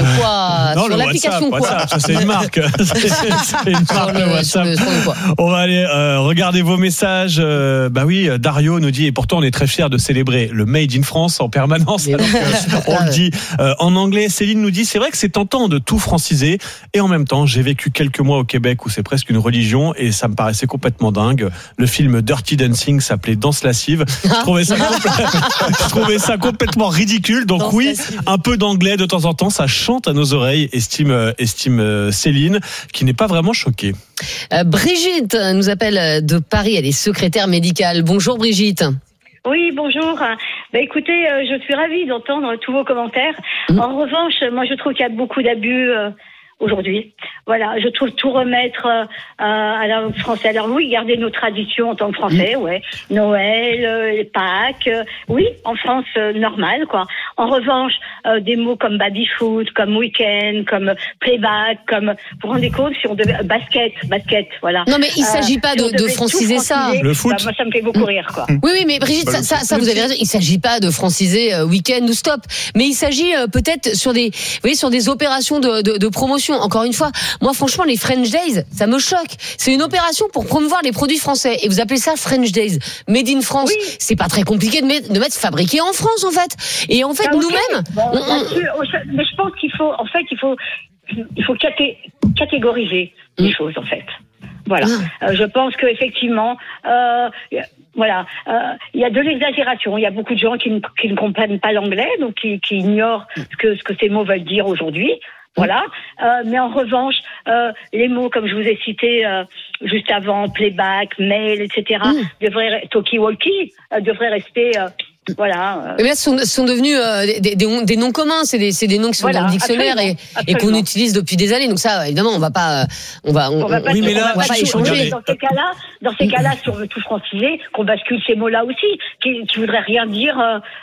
quoi. Ça, c'est une marque. C'est une marque WhatsApp. On va aller regarder vos messages. Dario nous dit, et pourtant on est très fiers de célébrer le Made in France en permanence. Alors on le dit en anglais. Céline nous dit, c'est vrai que c'est tentant de tout franciser, et en même temps j'ai vécu quelques mois au Québec où c'est presque une religion et ça me paraissait complètement dingue. Le film Dirty Dancing s'appelait Danse lascive. Je trouvais ça complètement ridicule. Donc Danse lascive. Un peu d'anglais de temps en temps, ça chante à nos oreilles, estime Céline, qui n'est pas vraiment choquée. Brigitte nous appelle de Paris, elle est secrétaire médicale. Bonjour Brigitte. Oui, bonjour. Écoutez, je suis ravie d'entendre tous vos commentaires. En revanche, moi je trouve qu'il y a beaucoup d'abus aujourd'hui. Voilà, je trouve tout remettre à la français. Alors oui, garder nos traditions en tant que Français, ouais. Noël, Pâques, oui, en France, normal, quoi. En revanche, des mots comme baby-foot, comme week-end, comme playback, comme, vous vous rendez compte, si on devait, basket, voilà. Non, mais il s'agit pas de franciser ça. Le foot. Moi, ça me fait beaucoup rire, quoi. Oui, mais Brigitte, ça vous avez raison. Il s'agit pas de franciser week-end ou stop. Mais il s'agit peut-être sur des opérations de promotion. Encore une fois, moi, franchement, les French Days, ça me choque. C'est une opération pour promouvoir les produits français. Et vous appelez ça French Days. Made in France. Oui. C'est pas très compliqué de mettre fabriqué en France, en fait. Et en fait, nous-mêmes. Mais je pense qu'il faut catégoriser les choses, en fait. Voilà. Je pense qu'effectivement, il y a de l'exagération. Il y a beaucoup de gens qui ne comprennent pas l'anglais, donc qui ignorent ce que ces mots veulent dire aujourd'hui. Voilà. Mais en revanche, les mots, comme je vous ai cité juste avant, playback, mail, etc., talkie-walkie, devraient rester Voilà. Mais là, ce sont devenus des noms communs. C'est des noms qui sont dans le dictionnaire et qu'on utilise depuis des années. Donc ça, évidemment, on va pas échanger. Dans ces cas-là, si on veut tout franciser, qu'on bascule ces mots-là aussi, qui voudraient rien dire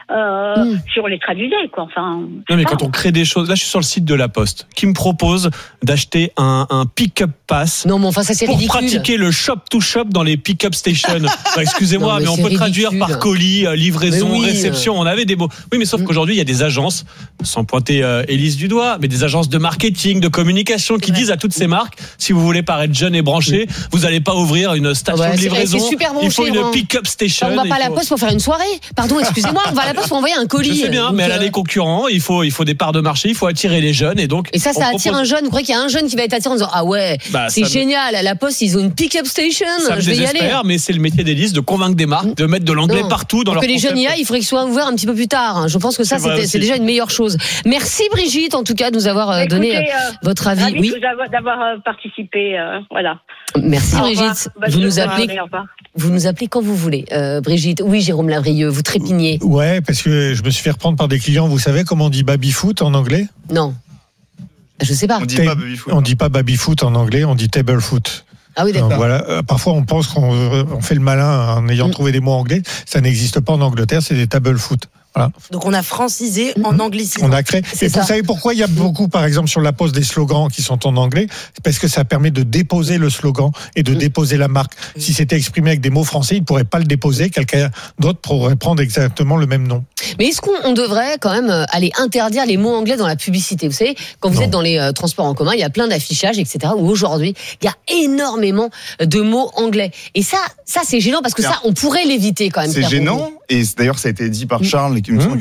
si on les traduisait, quoi. Enfin. Non, mais quand on crée des choses, là, je suis sur le site de La Poste, qui me propose d'acheter un pick-up pass. Non, mais enfin, ça c'est pour ridicule. Pratiquer le shop-to-shop dans les pick-up stations. Excusez-moi, mais on peut traduire par colis, livraison, réception. On avait des mots. Oui, mais sauf qu'aujourd'hui, il y a des agences, sans pointer Élise du doigt, mais des agences de marketing, de communication qui disent à toutes ces marques, si vous voulez paraître jeune et branché, vous n'allez pas ouvrir une station de livraison. Il faut une pick-up station. On va pas à La Poste pour faire une soirée. Pardon, excusez-moi, on va à La Poste pour envoyer un colis. Je sais bien, mais elle a des concurrents, il faut des parts de marché, il faut attirer les jeunes et donc. Et ça attire un jeune. Vous croyez qu'il y a un jeune qui va être attiré en disant ah ouais, c'est génial, à La Poste ils ont une pick-up station, je vais y aller. Mais c'est le métier d'Élise de convaincre des marques, de mettre de l'anglais partout dans leur concept. Que les jeunes y aillent, il faudrait qu'ils soient ouverts un petit peu plus tard. Je pense que ça c'est déjà une meilleure chose. Merci Brigitte en tout cas de nous avoir donné votre avis. Oui. D'avoir participé, voilà. Merci Brigitte. Vous nous appelez quand vous voulez, Brigitte. Oui, Jérôme Lavrieux, vous trépignez. Ouais, parce que je me suis fait reprendre par des clients. Vous savez comment on dit baby-foot en anglais ? Non. Je sais pas. On dit pas baby-foot en anglais, on dit table-foot. Ah oui, d'accord. Donc, voilà. Parfois, on pense qu'on fait le malin en ayant trouvé des mots anglais. Ça n'existe pas en Angleterre, c'est des table-foot. Voilà. Donc on a francisé en anglicisme. On a créé. Et vous savez pourquoi il y a beaucoup, par exemple, sur La Poste des slogans qui sont en anglais ? C'est parce que ça permet de déposer le slogan et de déposer la marque. Si c'était exprimé avec des mots français, ils ne pourraient pas le déposer. Quelqu'un d'autre pourrait prendre exactement le même nom. Mais est-ce qu'on devrait quand même aller interdire les mots anglais dans la publicité ? Vous savez, quand vous êtes dans les transports en commun, il y a plein d'affichages, etc. où aujourd'hui, il y a énormément de mots anglais. Et ça c'est gênant parce que ça, on pourrait l'éviter quand même. C'est gênant. Et d'ailleurs, ça a été dit par Charles, qui me semble que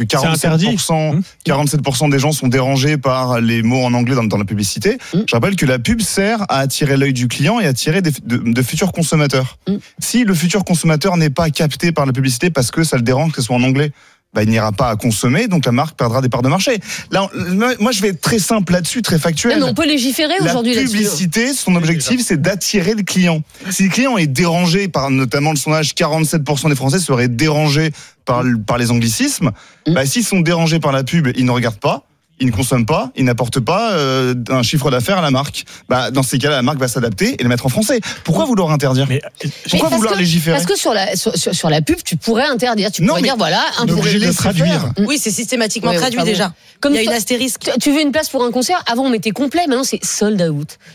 47% des gens sont dérangés par les mots en anglais dans la publicité. Je rappelle que la pub sert à attirer l'œil du client et à attirer de futurs consommateurs. Si le futur consommateur n'est pas capté par la publicité parce que ça le dérange que ce soit en anglais, il n'ira pas à consommer, donc la marque perdra des parts de marché. Là, moi, je vais être très simple là-dessus, très factuel. Mais on peut légiférer aujourd'hui là-dessus. La publicité, son objectif, c'est d'attirer le client. Si le client est dérangé par, notamment le sondage, 47% des Français seraient dérangés par les anglicismes. S'ils sont dérangés par la pub, ils ne regardent pas. Ils ne consomment pas, ils n'apportent pas un chiffre d'affaires à la marque. Dans ces cas-là, la marque va s'adapter et le mettre en français. Pourquoi vouloir interdire ? Pourquoi vouloir légiférer ? Parce que sur la pub, tu pourrais interdire. Tu pourrais dire voilà, on est obligé de traduire. Oui, c'est systématiquement traduit déjà. Comme il y a une astérisque. Tu veux une place pour un concert ? Avant, on mettait complet. Maintenant, c'est sold out.